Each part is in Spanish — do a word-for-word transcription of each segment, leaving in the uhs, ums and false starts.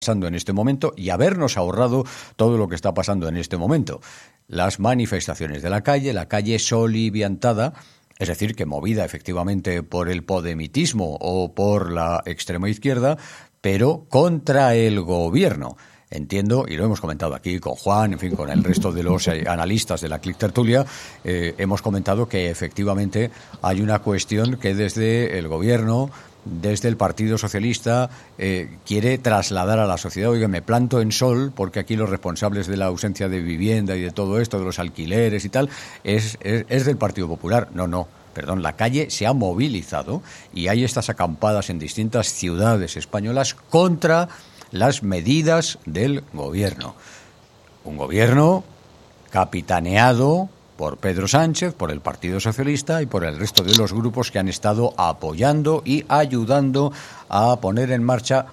pasando en este momento y habernos ahorrado todo lo que está pasando en este momento. Las manifestaciones de la calle, la calle soliviantada, es decir, que movida efectivamente por el podemitismo o por la extrema izquierda, pero contra el gobierno. Entiendo, y lo hemos comentado aquí con Juan, en fin, con el resto de los eh, analistas de la Click Tertulia, eh, hemos comentado que efectivamente hay una cuestión que desde el gobierno, desde el Partido Socialista, eh, quiere trasladar a la sociedad. Oiga, me planto en sol porque aquí los responsables de la ausencia de vivienda y de todo esto, de los alquileres y tal, es, es, es del Partido Popular. No, no. Perdón, la calle se ha movilizado y hay estas acampadas en distintas ciudades españolas contra las medidas del gobierno. Un gobierno capitaneado por Pedro Sánchez, por el Partido Socialista y por el resto de los grupos que han estado apoyando y ayudando a poner en marcha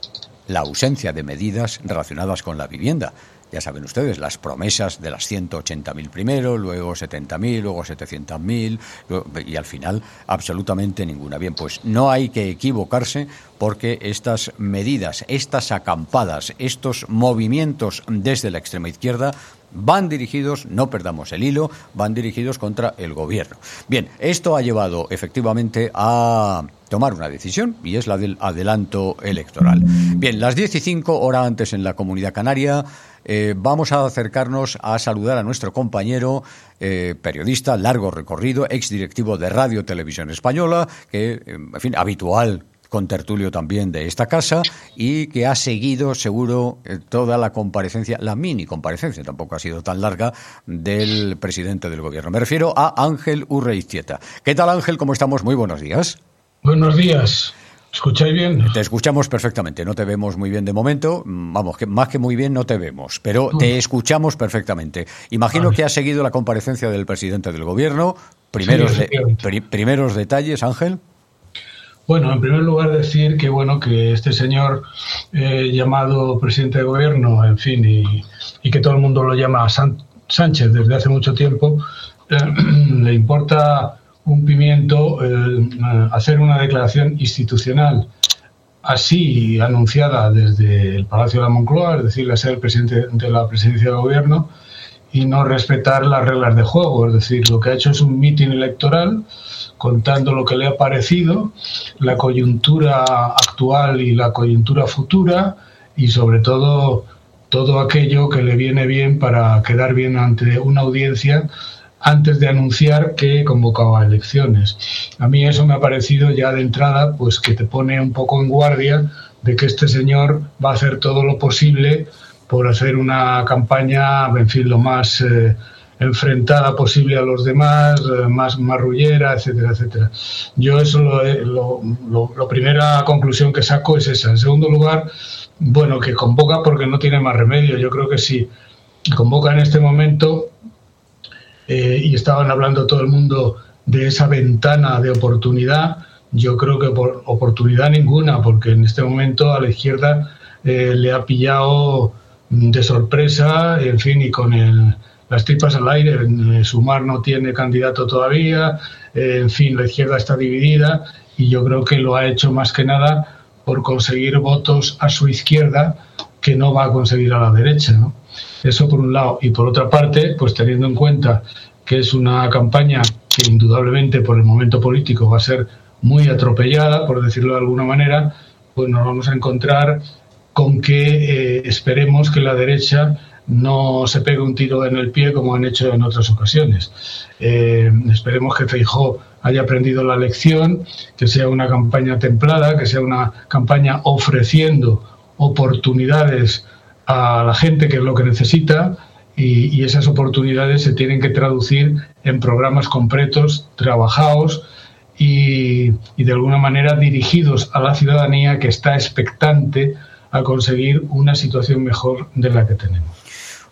la ausencia de medidas relacionadas con la vivienda. Ya saben ustedes, las promesas de las ciento ochenta mil primero, luego setenta mil, luego setecientos mil y al final absolutamente ninguna. Bien, pues no hay que equivocarse porque estas medidas, estas acampadas, estos movimientos desde la extrema izquierda van dirigidos, no perdamos el hilo, van dirigidos contra el gobierno. Bien, esto ha llevado efectivamente a tomar una decisión y es la del adelanto electoral. Bien, las diez y cinco, hora antes en la Comunidad Canaria, eh, vamos a acercarnos a saludar a nuestro compañero eh, periodista, largo recorrido, exdirectivo de Radio Televisión Española, que, eh, en fin, habitual contertulio también de esta casa y que ha seguido seguro eh, toda la comparecencia, la mini comparecencia, tampoco ha sido tan larga, del presidente del gobierno. Me refiero a Ángel Urreiztieta. ¿Qué tal, Ángel? ¿Cómo estamos? Muy buenos días. Buenos días. ¿Escucháis bien? Te escuchamos perfectamente. No te vemos muy bien de momento. Vamos, que más que muy bien no te vemos, pero te escuchamos perfectamente. Imagino vale. que has seguido la comparecencia del presidente del gobierno. Primeros, sí, de, pri, primeros detalles, Ángel. Bueno, en primer lugar decir que bueno que este señor eh, llamado presidente de gobierno, en fin, y, y que todo el mundo lo llama San, Sánchez desde hace mucho tiempo, eh, le importa un pimiento eh, hacer una declaración institucional así anunciada desde el Palacio de la Moncloa, es decir, ser el presidente de la presidencia del gobierno, y no respetar las reglas de juego. Es decir, lo que ha hecho es un mitin electoral contando lo que le ha parecido, la coyuntura actual y la coyuntura futura, y sobre todo todo aquello que le viene bien para quedar bien ante una audiencia antes de anunciar que convocaba elecciones. A mí eso me ha parecido ya de entrada, pues que te pone un poco en guardia de que este señor va a hacer todo lo posible por hacer una campaña, en fin, lo más eh, enfrentada posible a los demás, eh, más marrullera, etcétera, etcétera. Yo eso, lo, lo, lo, la primera conclusión que saco es esa. En segundo lugar, bueno, que convoca porque no tiene más remedio. Yo creo que si convoca en este momento, eh, y estaban hablando todo el mundo de esa ventana de oportunidad, yo creo que por oportunidad ninguna, porque en este momento a la izquierda eh, le ha pillado de sorpresa, en fin, y con el, las tripas al aire. Sumar no tiene candidato todavía, eh, en fin, la izquierda está dividida y yo creo que lo ha hecho más que nada por conseguir votos a su izquierda que no va a conseguir a la derecha, ¿no? Eso por un lado. Y por otra parte, pues teniendo en cuenta que es una campaña que indudablemente por el momento político va a ser muy atropellada, por decirlo de alguna manera, pues nos vamos a encontrar con que eh, esperemos que la derecha no se pegue un tiro en el pie como han hecho en otras ocasiones. Eh, esperemos que Feijóo haya aprendido la lección, que sea una campaña templada, que sea una campaña ofreciendo oportunidades a la gente, que es lo que necesita, y, y esas oportunidades se tienen que traducir en programas concretos, trabajados y, y de alguna manera dirigidos a la ciudadanía que está expectante a conseguir una situación mejor de la que tenemos.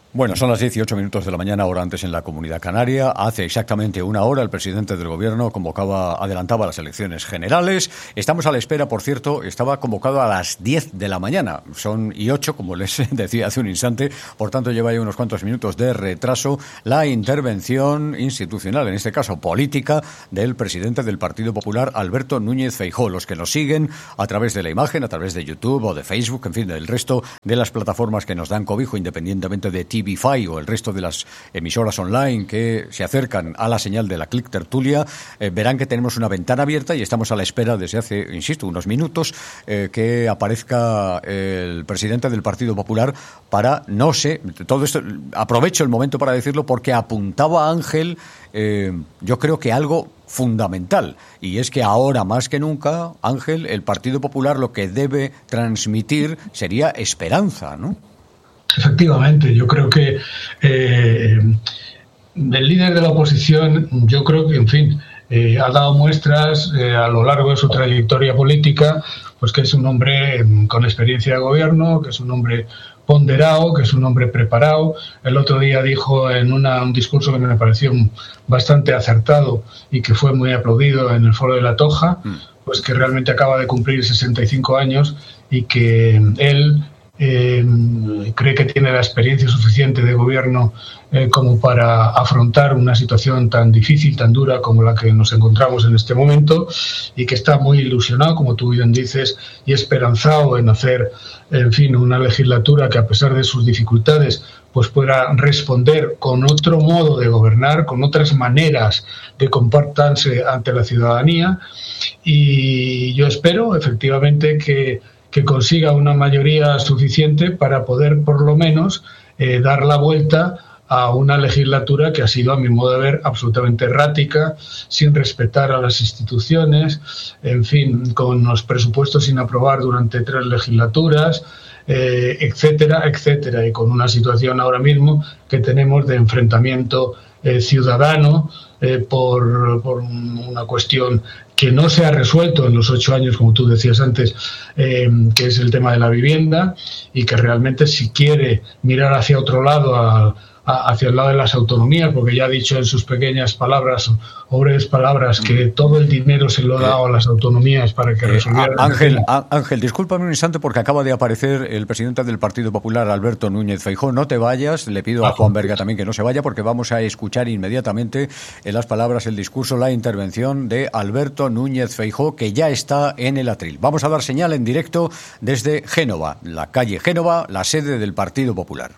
Bueno, son las dieciocho minutos de la mañana, hora antes en la Comunidad Canaria. Hace exactamente una hora el presidente del Gobierno convocaba, adelantaba las elecciones generales. Estamos a la espera, por cierto, estaba convocado a las diez de la mañana. Son y ocho, como les decía hace un instante, por tanto lleva ya unos cuantos minutos de retraso la intervención institucional, en este caso política, del presidente del Partido Popular, Alberto Núñez Feijóo. Los que nos siguen a través de la imagen, a través de YouTube o de Facebook, en fin, del resto de las plataformas que nos dan cobijo, independientemente de T V Five o el resto de las emisoras online que se acercan a la señal de la Click Tertulia, eh, verán que tenemos una ventana abierta y estamos a la espera desde hace, insisto, unos minutos eh, que aparezca el presidente del Partido Popular para, no sé, todo esto, aprovecho el momento para decirlo porque apuntaba Ángel, eh, yo creo que algo fundamental, y es que ahora más que nunca, Ángel, el Partido Popular lo que debe transmitir sería esperanza, ¿no? Efectivamente, yo creo que eh, el líder de la oposición, yo creo que, en fin, eh, ha dado muestras eh, a lo largo de su trayectoria política, pues que es un hombre con experiencia de gobierno, que es un hombre ponderado, que es un hombre preparado. El otro día dijo en una, un discurso que me pareció bastante acertado y que fue muy aplaudido en el Foro de la Toja, pues que realmente acaba de cumplir sesenta y cinco años y que él Eh, cree que tiene la experiencia suficiente de gobierno eh, como para afrontar una situación tan difícil, tan dura como la que nos encontramos en este momento, y que está muy ilusionado, como tú bien dices, y esperanzado en hacer, en fin, una legislatura que, a pesar de sus dificultades, pues pueda responder con otro modo de gobernar, con otras maneras de comportarse ante la ciudadanía. Y yo espero, efectivamente, que que consiga una mayoría suficiente para poder, por lo menos, eh, dar la vuelta a una legislatura que ha sido, a mi modo de ver, absolutamente errática, sin respetar a las instituciones, en fin, con los presupuestos sin aprobar durante tres legislaturas, eh, etcétera, etcétera, y con una situación ahora mismo que tenemos de enfrentamiento eh, ciudadano eh, por, por una cuestión que no se ha resuelto en los ocho años, como tú decías antes, eh, que es el tema de la vivienda, y que realmente, si quiere mirar hacia otro lado, a, a, hacia el lado de las autonomías, porque ya ha dicho en sus pequeñas palabras o breves palabras que todo el dinero se lo ha dado a las autonomías para que resolvieran. Eh, Ángel, Ángel, discúlpame un instante porque acaba de aparecer el presidente del Partido Popular, Alberto Núñez Feijóo. No te vayas, le pido a Juan Berga también que no se vaya, porque vamos a escuchar inmediatamente en las palabras, el discurso, la intervención de Alberto Núñez Feijóo, que ya está en el atril. Vamos a dar señal en directo desde Génova, la calle Génova, la sede del Partido Popular.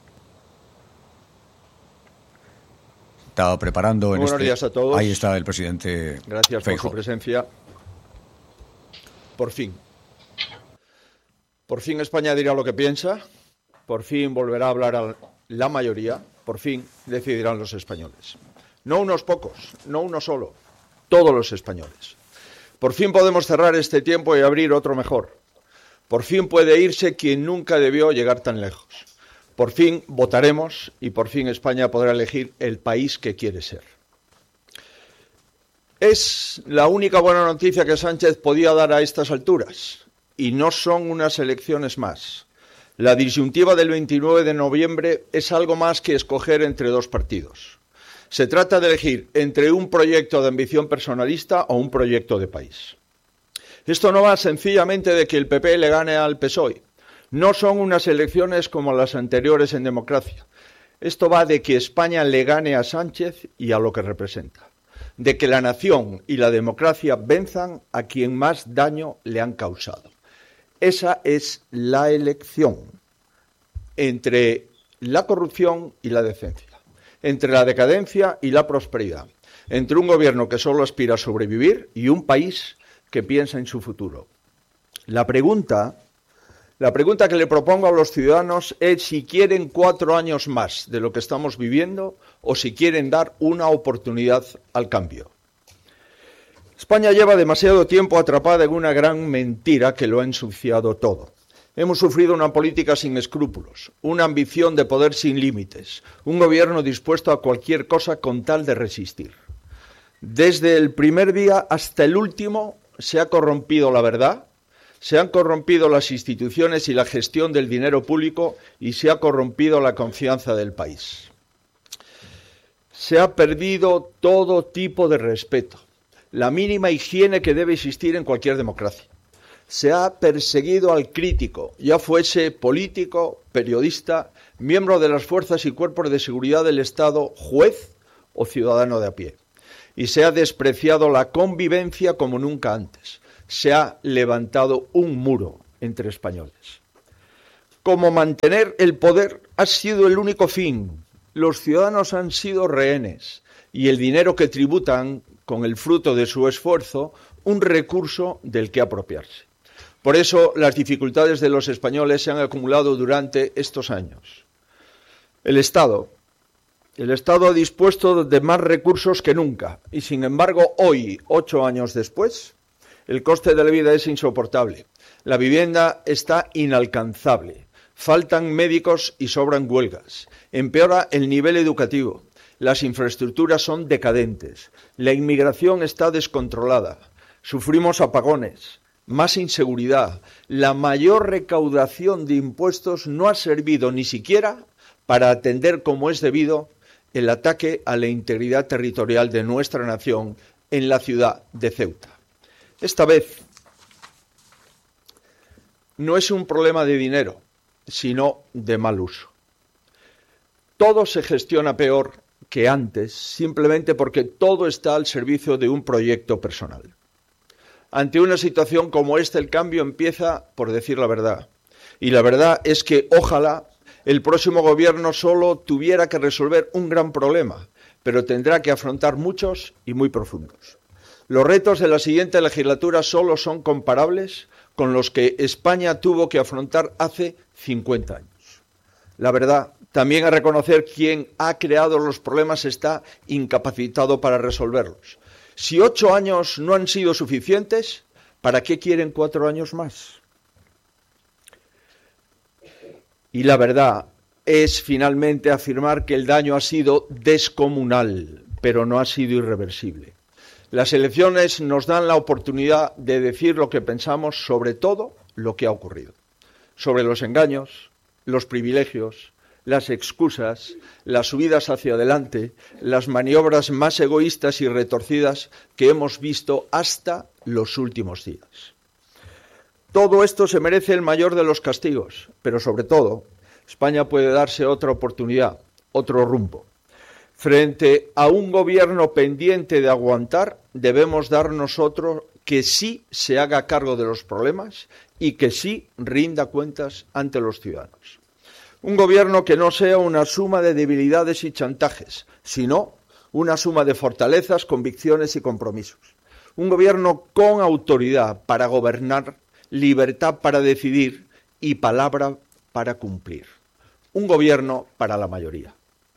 Estaba preparando en Buenos este... días a todos. Ahí está el presidente. Gracias Feijóo. por su presencia. Por fin. Por fin España dirá lo que piensa. Por fin volverá a hablar a la mayoría. Por fin decidirán los españoles. No unos pocos, no uno solo. Todos los españoles. Por fin podemos cerrar este tiempo y abrir otro mejor. Por fin puede irse quien nunca debió llegar tan lejos. Por fin votaremos y por fin España podrá elegir el país que quiere ser. Es la única buena noticia que Sánchez podía dar a estas alturas, y no son unas elecciones más. La disyuntiva del veintinueve de noviembre es algo más que escoger entre dos partidos. Se trata de elegir entre un proyecto de ambición personalista o un proyecto de país. Esto no va sencillamente de que el P P le gane al P S O E. No son unas elecciones como las anteriores en democracia. Esto va de que España le gane a Sánchez y a lo que representa. De que la nación y la democracia venzan a quien más daño le han causado. Esa es la elección entre la corrupción y la decencia, entre la decadencia y la prosperidad, entre un gobierno que solo aspira a sobrevivir y un país que piensa en su futuro. La pregunta... La pregunta que le propongo a los ciudadanos es si quieren cuatro años más de lo que estamos viviendo o si quieren dar una oportunidad al cambio. España lleva demasiado tiempo atrapada en una gran mentira que lo ha ensuciado todo. Hemos sufrido una política sin escrúpulos, una ambición de poder sin límites, un gobierno dispuesto a cualquier cosa con tal de resistir. Desde el primer día hasta el último se ha corrompido la verdad, Se han corrompido las instituciones y la gestión del dinero público y se ha corrompido la confianza del país. Se ha perdido todo tipo de respeto, la mínima higiene que debe existir en cualquier democracia. Se ha perseguido al crítico, ya fuese político, periodista, miembro de las fuerzas y cuerpos de seguridad del Estado, juez o ciudadano de a pie. Y se ha despreciado la convivencia como nunca antes. Se ha levantado un muro entre españoles. Como mantener el poder ha sido el único fin. Los ciudadanos han sido rehenes y el dinero que tributan con el fruto de su esfuerzo, un recurso del que apropiarse. Por eso las dificultades de los españoles se han acumulado durante estos años. El Estado, el Estado ha dispuesto de más recursos que nunca y sin embargo hoy, ocho años después, el coste de la vida es insoportable. La vivienda está inalcanzable. Faltan médicos y sobran huelgas. Empeora el nivel educativo. Las infraestructuras son decadentes. La inmigración está descontrolada. Sufrimos apagones, más inseguridad. La mayor recaudación de impuestos no ha servido ni siquiera para atender como es debido el ataque a la integridad territorial de nuestra nación en la ciudad de Ceuta. Esta vez no es un problema de dinero, sino de mal uso. Todo se gestiona peor que antes, simplemente porque todo está al servicio de un proyecto personal. Ante una situación como esta, el cambio empieza por decir la verdad. Y la verdad es que ojalá el próximo gobierno solo tuviera que resolver un gran problema, pero tendrá que afrontar muchos y muy profundos. Los retos de la siguiente legislatura solo son comparables con los que España tuvo que afrontar hace cincuenta años. La verdad, también a reconocer quien ha creado los problemas está incapacitado para resolverlos. Si ocho años no han sido suficientes, ¿para qué quieren cuatro años más? Y la verdad es finalmente afirmar que el daño ha sido descomunal, pero no ha sido irreversible. Las elecciones nos dan la oportunidad de decir lo que pensamos sobre todo lo que ha ocurrido. Sobre los engaños, los privilegios, las excusas, las subidas hacia adelante, las maniobras más egoístas y retorcidas que hemos visto hasta los últimos días. Todo esto se merece el mayor de los castigos, pero sobre todo, España puede darse otra oportunidad, otro rumbo. Frente a un gobierno pendiente de aguantar, debemos dar nosotros que sí se haga cargo de los problemas y que sí rinda cuentas ante los ciudadanos. Un gobierno que no sea una suma de debilidades y chantajes, sino una suma de fortalezas, convicciones y compromisos. Un gobierno con autoridad para gobernar, libertad para decidir y palabra para cumplir. Un gobierno para la mayoría.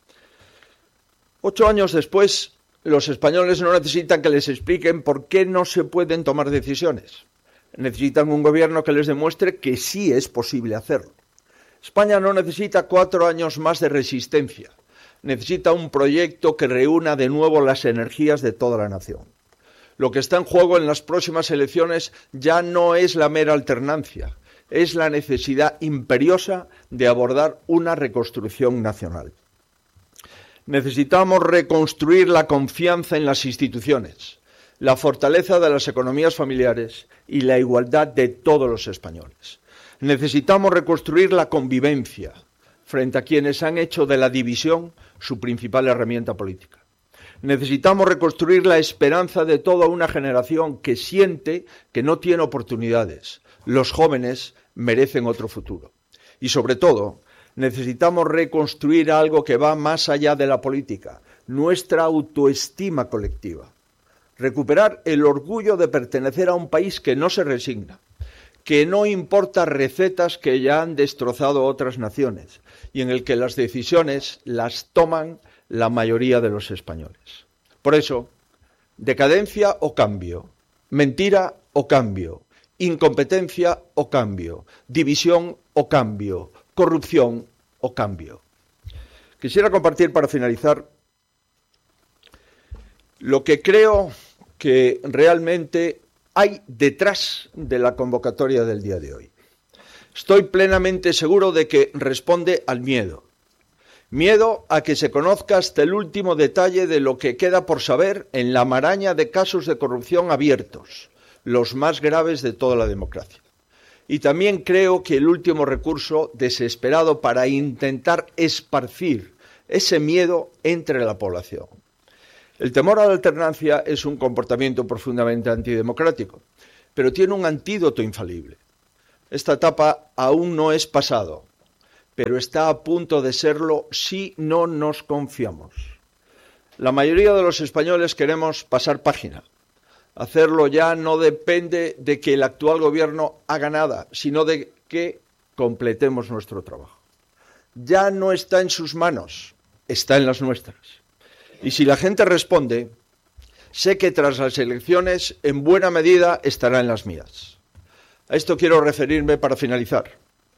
Ocho años después, los españoles no necesitan que les expliquen por qué no se pueden tomar decisiones. Necesitan un gobierno que les demuestre que sí es posible hacerlo. España no necesita cuatro años más de resistencia. Necesita un proyecto que reúna de nuevo las energías de toda la nación. Lo que está en juego en las próximas elecciones ya no es la mera alternancia, es la necesidad imperiosa de abordar una reconstrucción nacional. Necesitamos reconstruir la confianza en las instituciones, la fortaleza de las economías familiares y la igualdad de todos los españoles. Necesitamos reconstruir la convivencia frente a quienes han hecho de la división su principal herramienta política. Necesitamos reconstruir la esperanza de toda una generación que siente que no tiene oportunidades. Los jóvenes merecen otro futuro. Y sobre todo, necesitamos reconstruir algo que va más allá de la política, nuestra autoestima colectiva. Recuperar el orgullo de pertenecer a un país que no se resigna, que no importa recetas que ya han destrozado otras naciones y en el que las decisiones las toman la mayoría de los españoles. Por eso, decadencia o cambio, mentira o cambio, incompetencia o cambio, división o cambio, corrupción o cambio. Quisiera compartir para finalizar lo que creo que realmente hay detrás de la convocatoria del día de hoy. Estoy plenamente seguro de que responde al miedo. Miedo a que se conozca hasta el último detalle de lo que queda por saber en la maraña de casos de corrupción abiertos, los más graves de toda la democracia. Y también creo que el último recurso desesperado para intentar esparcir ese miedo entre la población. El temor a la alternancia es un comportamiento profundamente antidemocrático, pero tiene un antídoto infalible. Esta etapa aún no es pasado, pero está a punto de serlo si no nos confiamos. La mayoría de los españoles queremos pasar página. Hacerlo ya no depende de que el actual gobierno haga nada, sino de que completemos nuestro trabajo. Ya no está en sus manos, está en las nuestras. Y si la gente responde, sé que tras las elecciones, en buena medida, estará en las mías. A esto quiero referirme para finalizar.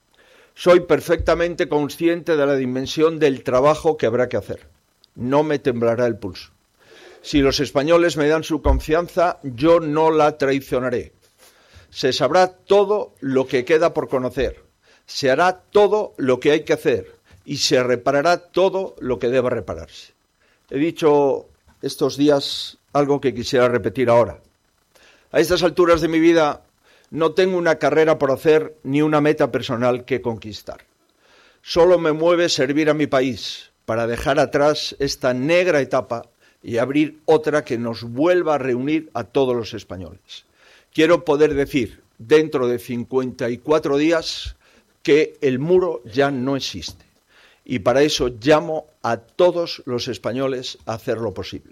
Soy perfectamente consciente de la dimensión del trabajo que habrá que hacer. No me temblará el pulso. Si los españoles me dan su confianza, yo no la traicionaré. Se sabrá todo lo que queda por conocer, se hará todo lo que hay que hacer y se reparará todo lo que deba repararse. He dicho estos días algo que quisiera repetir ahora. A estas alturas de mi vida no tengo una carrera por hacer ni una meta personal que conquistar. Solo me mueve servir a mi país para dejar atrás esta negra etapa y abrir otra que nos vuelva a reunir a todos los españoles. Quiero poder decir, dentro de cincuenta y cuatro días, que el muro ya no existe. Y para eso llamo a todos los españoles a hacer lo posible.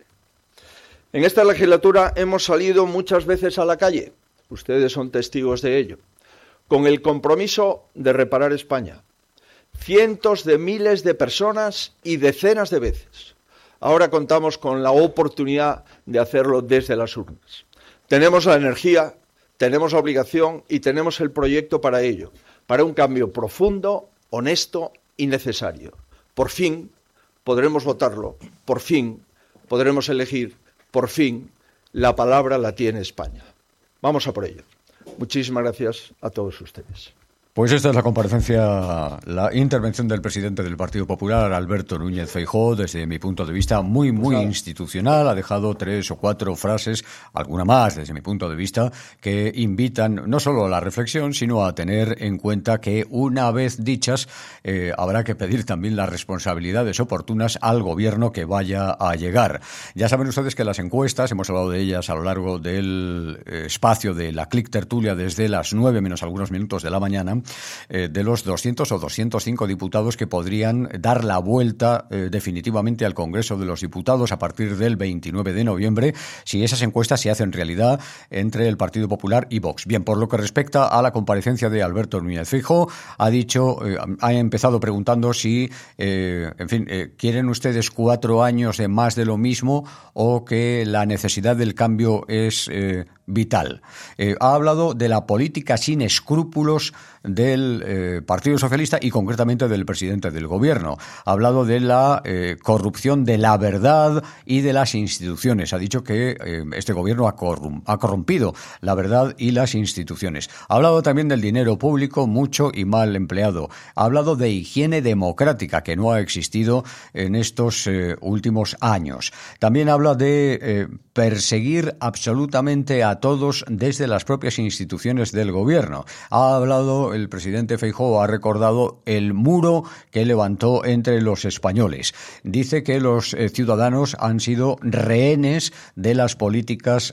En esta legislatura hemos salido muchas veces a la calle, ustedes son testigos de ello, con el compromiso de reparar España. Cientos de miles de personas y decenas de veces. Ahora contamos con la oportunidad de hacerlo desde las urnas. Tenemos la energía, tenemos la obligación y tenemos el proyecto para ello, para un cambio profundo, honesto y necesario. Por fin podremos votarlo, por fin podremos elegir, por fin la palabra la tiene España. Vamos a por ello. Muchísimas gracias a todos ustedes. Pues esta es la comparecencia, la intervención del presidente del Partido Popular, Alberto Núñez Feijóo, desde mi punto de vista muy, muy institucional. Ha dejado tres o cuatro frases, alguna más desde mi punto de vista, que invitan no solo a la reflexión, sino a tener en cuenta que una vez dichas, eh, habrá que pedir también las responsabilidades oportunas al gobierno que vaya a llegar. Ya saben ustedes que las encuestas, hemos hablado de ellas a lo largo del eh, espacio de la Clic Tertulia desde las nueve menos algunos minutos de la mañana, Eh, de los doscientos o doscientos cinco diputados que podrían dar la vuelta eh, definitivamente al Congreso de los Diputados a partir del veintinueve de noviembre, si esas encuestas se hacen realidad entre el Partido Popular y Vox. Bien, por lo que respecta a la comparecencia de Alberto Núñez Feijóo, ha dicho, eh, ha empezado preguntando si, eh, en fin, eh, ¿quieren ustedes cuatro años de más de lo mismo o que la necesidad del cambio es eh, vital? Eh, ha hablado de la política sin escrúpulos del eh, Partido Socialista y concretamente del presidente del Gobierno. Ha hablado de la eh, corrupción de la verdad y de las instituciones. Ha dicho que eh, este Gobierno ha, corrum- ha corrompido la verdad y las instituciones. Ha hablado también del dinero público mucho y mal empleado. Ha hablado de higiene democrática que no ha existido en estos eh, últimos años. También habla de eh, perseguir absolutamente a todos desde las propias instituciones del Gobierno. Ha hablado, el presidente Feijóo ha recordado el muro que levantó entre los españoles. Dice que los eh, ciudadanos han sido rehenes de las políticas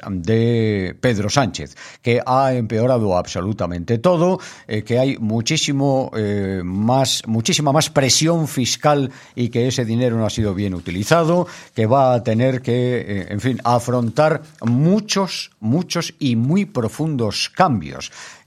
de Pedro Sánchez, que ha empeorado absolutamente todo, eh, que hay muchísimo eh, más, muchísima más presión fiscal y que ese dinero no ha sido bien utilizado, que va a tener que, eh, en fin, afrontar muchos, muchos y muy profundos cambios.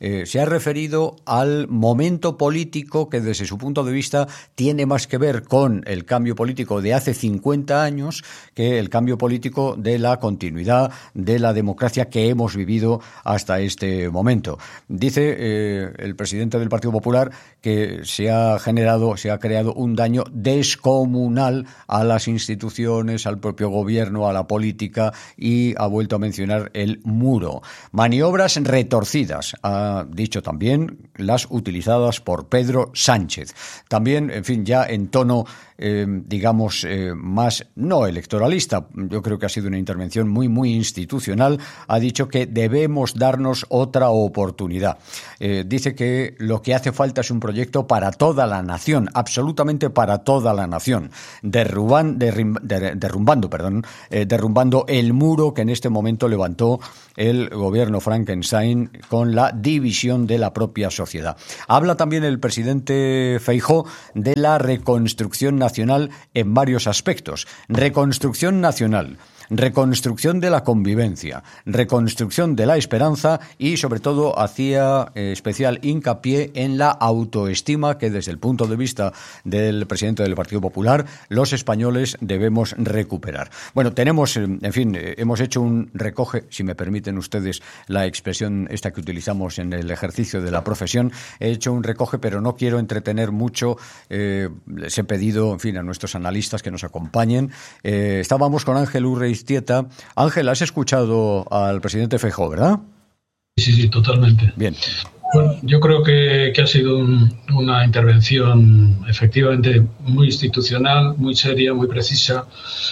eh, se ha referido al momento político que desde su punto de vista tiene más que ver con el cambio político de hace cincuenta años que el cambio político de la continuidad de la democracia que hemos vivido hasta este momento. Dice eh, el presidente del Partido Popular que se ha generado, se ha creado un daño descomunal a las instituciones, al propio gobierno, a la política, y ha vuelto a mencionar el muro. Maniobras retorcidas, ha dicho también, las utilizadas por Pedro Sánchez. También, en fin, ya en tono, eh, digamos, eh, más no electoralista, yo creo que ha sido una intervención muy, muy institucional, ha dicho que debemos darnos otra oportunidad. Eh, dice que lo que hace falta es un proyecto para toda la nación, absolutamente para toda la nación, derruban, derrim, der, derrumbando, perdón, eh, derrumbando el muro que en este momento levantó el gobierno Frankenstein con la división de la propia sociedad. Habla también el presidente Feijóo de la reconstrucción nacional en varios aspectos. Reconstrucción nacional, reconstrucción de la convivencia, reconstrucción de la esperanza y, sobre todo, hacía eh, especial hincapié en la autoestima que, desde el punto de vista del presidente del Partido Popular, los españoles debemos recuperar. Bueno, tenemos, en fin, eh, hemos hecho un recoge, si me permiten ustedes la expresión esta que utilizamos en el ejercicio de la profesión, he hecho un recoge, pero no quiero entretener mucho. Eh, les he pedido, en fin, a nuestros analistas que nos acompañen. Eh, estábamos con Ángel Urreistieta. Ángel, has escuchado al presidente Feijóo, ¿verdad? Sí, sí, totalmente. Bien. Bueno, yo creo que, que ha sido un, una intervención efectivamente muy institucional, muy seria, muy precisa,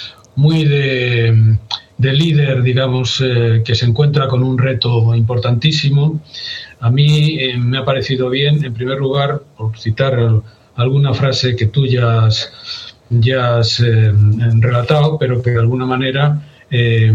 muy de, de líder, digamos, eh, que se encuentra con un reto importantísimo. A mí eh, me ha parecido bien, en primer lugar, por citar alguna frase que tú ya has ya has eh, relatado, pero que de alguna manera eh,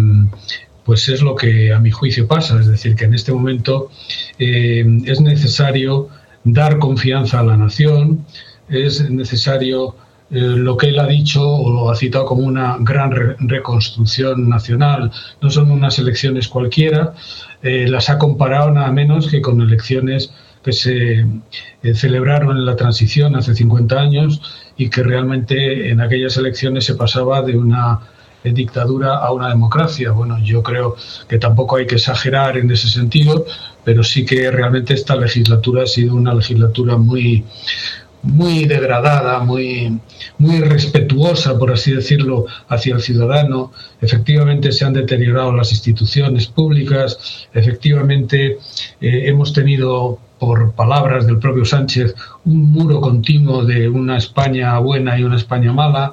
pues es lo que a mi juicio pasa, es decir, que en este momento eh, es necesario dar confianza a la nación, es necesario eh, lo que él ha dicho o lo ha citado como una gran re- reconstrucción nacional. No son unas elecciones cualquiera, eh, las ha comparado nada menos que con elecciones que se eh, celebraron en la transición hace cincuenta años y que realmente en aquellas elecciones se pasaba de una eh, dictadura a una democracia. Bueno, yo creo que tampoco hay que exagerar en ese sentido, pero sí que realmente esta legislatura ha sido una legislatura muy, muy degradada, muy, muy respetuosa, por así decirlo, hacia el ciudadano. Efectivamente se han deteriorado las instituciones públicas, efectivamente eh, hemos tenido, por palabras del propio Sánchez, un muro continuo de una España buena y una España mala,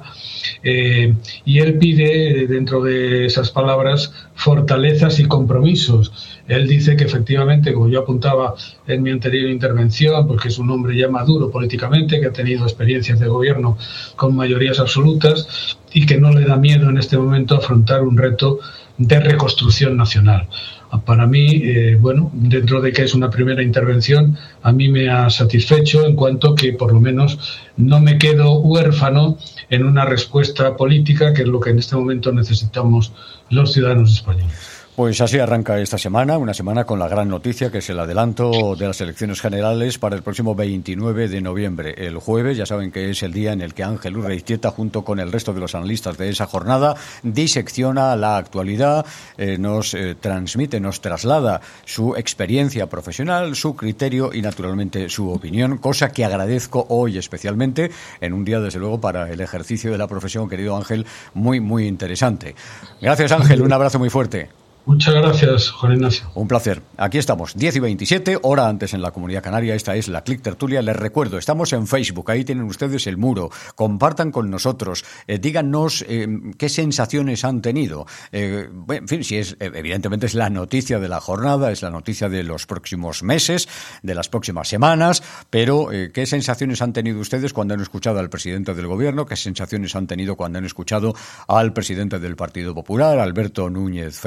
eh, y él pide, dentro de esas palabras, fortalezas y compromisos. Él dice que efectivamente, como yo apuntaba en mi anterior intervención, porque es un hombre ya maduro políticamente, que ha tenido experiencias de gobierno con mayorías absolutas y que no le da miedo en este momento afrontar un reto de reconstrucción nacional. Para mí, eh, bueno, dentro de que es una primera intervención, a mí me ha satisfecho en cuanto que por lo menos no me quedo huérfano en una respuesta política, que es lo que en este momento necesitamos los ciudadanos españoles. Pues así arranca esta semana, una semana con la gran noticia que es el adelanto de las elecciones generales para el próximo veintinueve de noviembre. El jueves, ya saben que es el día en el que Ángel Urreistieta, junto con el resto de los analistas de esa jornada, disecciona la actualidad, eh, nos eh, transmite, nos traslada su experiencia profesional, su criterio y, naturalmente, su opinión, cosa que agradezco hoy especialmente, en un día, desde luego, para el ejercicio de la profesión, querido Ángel, muy, muy interesante. Gracias, Ángel, un abrazo muy fuerte. Muchas gracias, Juan Ignacio. Un placer. Aquí estamos, diez y veintisiete, hora antes en la Comunidad Canaria. Esta es la Click Tertulia. Les recuerdo, estamos en Facebook, ahí tienen ustedes el muro. Compartan con nosotros, eh, díganos eh, qué sensaciones han tenido. Eh, bueno, en fin, si es, evidentemente es la noticia de la jornada, es la noticia de los próximos meses, de las próximas semanas, pero eh, qué sensaciones han tenido ustedes cuando han escuchado al presidente del Gobierno, qué sensaciones han tenido cuando han escuchado al presidente del Partido Popular, Alberto Núñez Feijóo.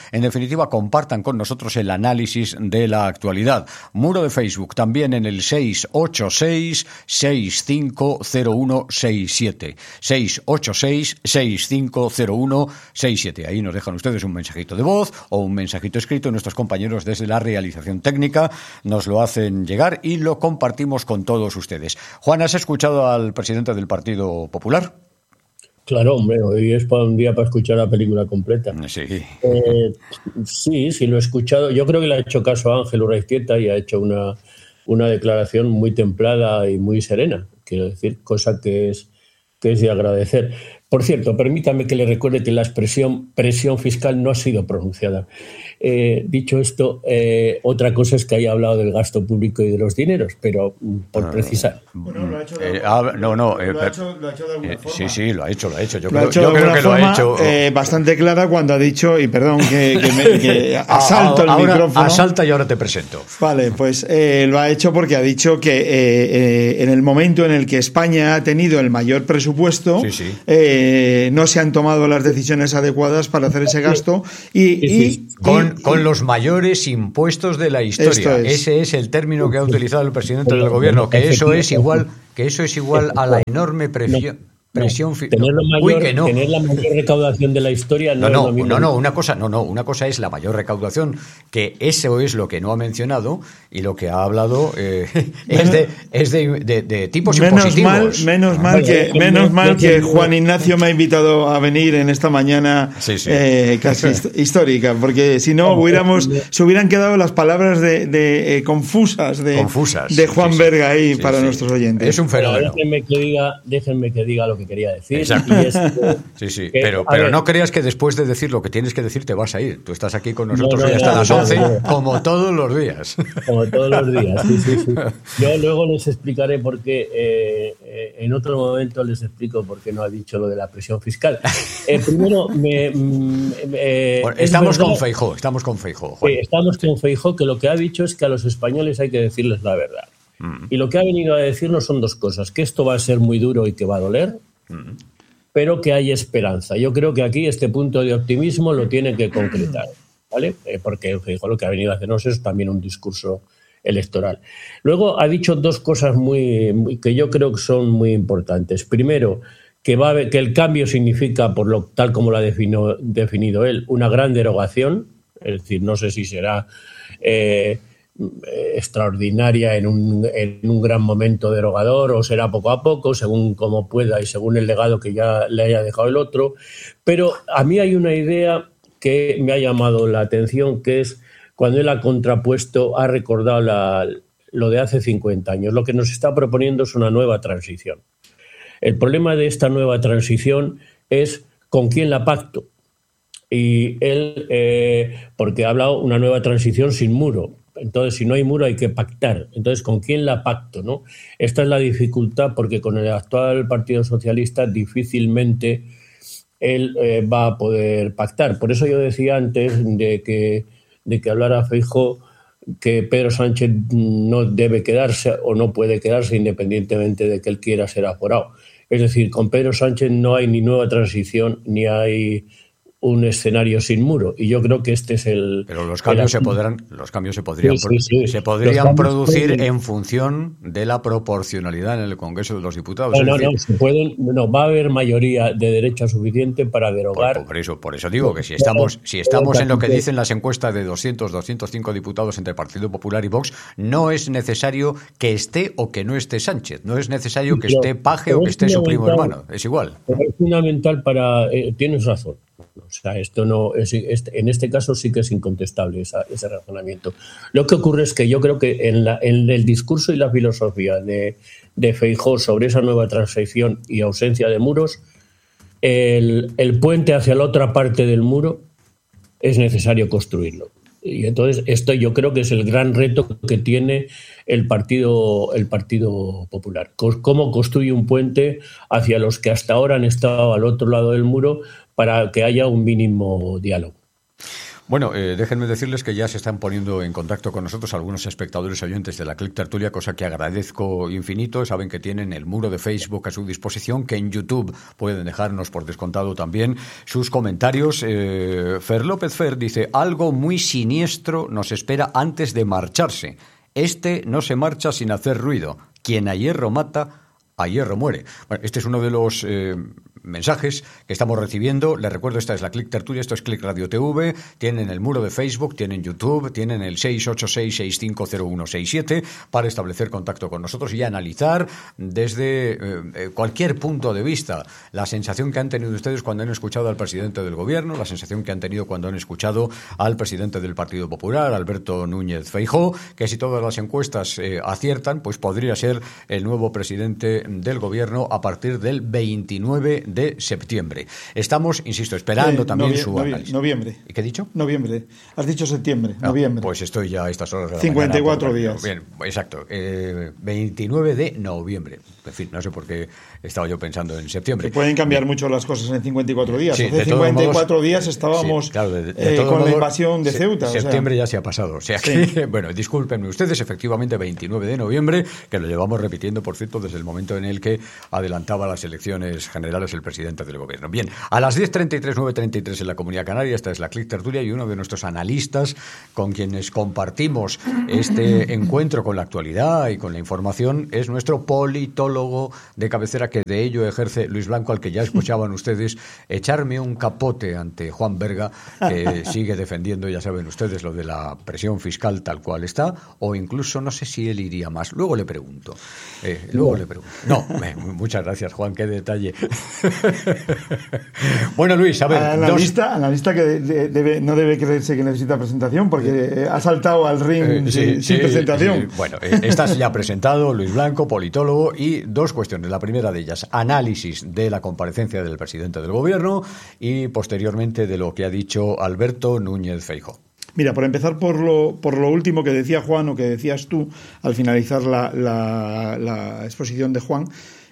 En definitiva, compartan con nosotros el análisis de la actualidad. Muro de Facebook también en el seis ocho seis, seis cinco cero uno seis siete. seis ocho seis, seis cinco cero uno seis siete. Ahí nos dejan ustedes un mensajito de voz o un mensajito escrito. Nuestros compañeros desde la realización técnica nos lo hacen llegar y lo compartimos con todos ustedes. Juan, ¿has escuchado al presidente del Partido Popular? Claro, hombre, hoy es para un día para escuchar la película completa. Sí. Eh, sí, sí, lo he escuchado. Yo creo que le ha hecho caso a Ángel Urraiztieta y ha hecho una, una declaración muy templada y muy serena, quiero decir, cosa que es, que es de agradecer. Por cierto, permítame que le recuerde que la expresión presión fiscal no ha sido pronunciada. Eh, dicho esto, eh, otra cosa es que haya hablado del gasto público y de los dineros, pero por precisar. Bueno, lo ha hecho de, eh, ah, no, no, eh, lo, ha hecho, lo ha hecho de alguna eh, forma. Sí, sí, lo ha hecho, lo ha hecho. Yo lo creo, ha hecho yo de creo alguna que lo forma, ha hecho. eh, bastante clara cuando ha dicho, y perdón, que, que, me, que asalto el ahora, micrófono. Asalta y ahora te presento. Vale, pues eh, lo ha hecho porque ha dicho que eh, eh, en el momento en el que España ha tenido el mayor presupuesto, sí, sí. Eh, no se han tomado las decisiones adecuadas para hacer ese gasto y, y, con, y, con los mayores impuestos de la historia. Es. Ese es el término que ha utilizado el presidente del gobierno, que eso es igual, que eso es igual a la enorme presión. Presión fi- tener, la mayor, Uy, que no. tener la mayor recaudación de la historia no, no, no, es lo mismo. no, no, una cosa, no, no, una cosa es la mayor recaudación, que eso es lo que no ha mencionado y lo que ha hablado eh, es de es de, de, de tipos menos impositivos. Mal, menos mal que menos mal que Juan Ignacio me ha invitado a venir en esta mañana sí, sí. Eh, casi histórica, porque si no hubiéramos se hubieran quedado las palabras de, de eh, confusas de confusas de Juan sí, Berga ahí sí, para sí. nuestros oyentes. Es un fenómeno. Déjenme que diga, déjenme que diga lo que quería decir. Exacto. Y es que, sí, sí. que, pero pero ver, no creas que después de decir lo que tienes que decir te vas a ir. Tú estás aquí con nosotros no, no, hoy hasta no, las no, once, no, no. como todos los días. Como todos los días, sí, sí, sí. Yo luego les explicaré por qué, eh, eh, en otro momento les explico por qué no ha dicho lo de la presión fiscal. Eh, primero, me, me, bueno, estamos verdad, con Feijóo, estamos con Feijóo. Eh, estamos con Feijóo, que lo que ha dicho es que a los españoles hay que decirles la verdad. Mm. Y lo que ha venido a decirnos son dos cosas, que esto va a ser muy duro y que va a doler, mm. pero que hay esperanza. Yo creo que aquí este punto de optimismo lo tiene que concretar, ¿vale? Eh, porque Feijóo lo que ha venido a hacernos es también un discurso electoral. Luego ha dicho dos cosas muy, muy que yo creo que son muy importantes. Primero, que, va a haber, que el cambio significa, por lo tal como lo ha defino, definido él, una gran derogación, es decir, no sé si será eh, extraordinaria en un, en un gran momento derogador o será poco a poco, según como pueda y según el legado que ya le haya dejado el otro. Pero a mí hay una idea que me ha llamado la atención, que es cuando él ha contrapuesto, ha recordado la, lo de hace cincuenta años. Lo que nos está proponiendo es una nueva transición. El problema de esta nueva transición es con quién la pacto. Y él, eh, porque ha hablado una nueva transición sin muro. Entonces, si no hay muro, hay que pactar. Entonces, ¿con quién la pacto, no? Esta es la dificultad, porque con el actual Partido Socialista difícilmente él eh, va a poder pactar. Por eso yo decía antes de que, de que hablara Feijóo que Pedro Sánchez no debe quedarse o no puede quedarse independientemente de que él quiera ser aforado. Es decir, con Pedro Sánchez no hay ni nueva transición ni hay un escenario sin muro, y yo creo que este es el... Pero los cambios el... se podrán, los cambios se podrían, sí, sí, sí. se podrían producir pueden... en función de la proporcionalidad en el Congreso de los Diputados. No, no, decir... no, se pueden, no, va a haber mayoría de derecha suficiente para derogar... Por, por eso, por eso digo que si estamos, si estamos en lo que dicen las encuestas de doscientos, doscientos cinco diputados entre Partido Popular y Vox, no es necesario que esté o que no esté Sánchez, no es necesario que esté Paje o que esté su primo hermano, es igual. Es fundamental para... Eh, tienes razón. O sea, esto no es, este, en este caso sí que es incontestable esa, ese razonamiento. Lo que ocurre es que yo creo que en, la, en el discurso y la filosofía de, de Feijóo sobre esa nueva transición y ausencia de muros, el, el puente hacia la otra parte del muro es necesario construirlo. Y entonces esto yo creo que es el gran reto que tiene el Partido, el Partido Popular. Cómo construye un puente hacia los que hasta ahora han estado al otro lado del muro para que haya un mínimo diálogo. Bueno, eh, déjenme decirles que ya se están poniendo en contacto con nosotros algunos espectadores oyentes de la Click Tertulia, cosa que agradezco infinito. Saben que tienen el muro de Facebook a su disposición, que en YouTube pueden dejarnos por descontado también sus comentarios. Eh, Fer López Fer dice, algo muy siniestro nos espera antes de marcharse. Este no se marcha sin hacer ruido. Quien a hierro mata, a hierro muere. Bueno, este es uno de los eh, mensajes que estamos recibiendo. Les recuerdo, esta es la Click Tertulia, esto es Click Radio T V. Tienen el muro de Facebook, tienen YouTube, tienen el seis ocho seis, seis cinco cero uno seis siete para establecer contacto con nosotros y analizar desde eh, cualquier punto de vista la sensación que han tenido ustedes cuando han escuchado al presidente del gobierno, la sensación que han tenido cuando han escuchado al presidente del Partido Popular, Alberto Núñez Feijóo, que si todas las encuestas eh, aciertan, pues podría ser el nuevo presidente del gobierno a partir del veintinueve de septiembre. Estamos, insisto, esperando eh, también novie- su novie- análisis. Noviembre. ¿Y qué he dicho? Noviembre. Has dicho septiembre, Ah, noviembre. Pues estoy ya a estas horas de la cincuenta y cuatro mañana. días. Bien, exacto. Eh, veintinueve de noviembre. En fin, no sé por qué estaba yo pensando en septiembre. Que pueden cambiar mucho las cosas en cincuenta y cuatro días. Sí, Hace de todos cincuenta y cuatro modos, días estábamos sí, claro, de, de eh, con modos, la invasión de se, Ceuta. Septiembre o sea. ya se ha pasado. O sea Sí. que, bueno, discúlpenme ustedes, efectivamente veintinueve de noviembre, que lo llevamos repitiendo, por cierto, desde el momento en el que adelantaba las elecciones generales el presidente del gobierno. Bien, a las diez treinta y tres, nueve treinta y tres en la Comunidad Canaria, esta es la Click Tertulia y uno de nuestros analistas con quienes compartimos este encuentro con la actualidad y con la información es nuestro politólogo de cabecera, que de ello ejerce Luis Blanco, al que ya escuchaban ustedes echarme un capote ante Juan Berga, que sigue defendiendo, ya saben ustedes, lo de la presión fiscal tal cual está, o incluso no sé si él iría más. Luego le pregunto. Eh, luego no. le pregunto. No, eh, muchas gracias, Juan, qué detalle. Bueno, Luis, a ver. Analista, dos... analista que de, debe, no debe creerse que necesita presentación, porque eh, ha saltado al ring eh, sí, sin, sin sí, presentación. Sí. Bueno, eh, estás ya presentado, Luis Blanco, politólogo, y dos cuestiones. La primera de ellas, análisis de la comparecencia del presidente del gobierno y posteriormente de lo que ha dicho Alberto Núñez Feijóo. Mira, por empezar por lo, por lo último que decía Juan o que decías tú al finalizar la, la, la exposición de Juan,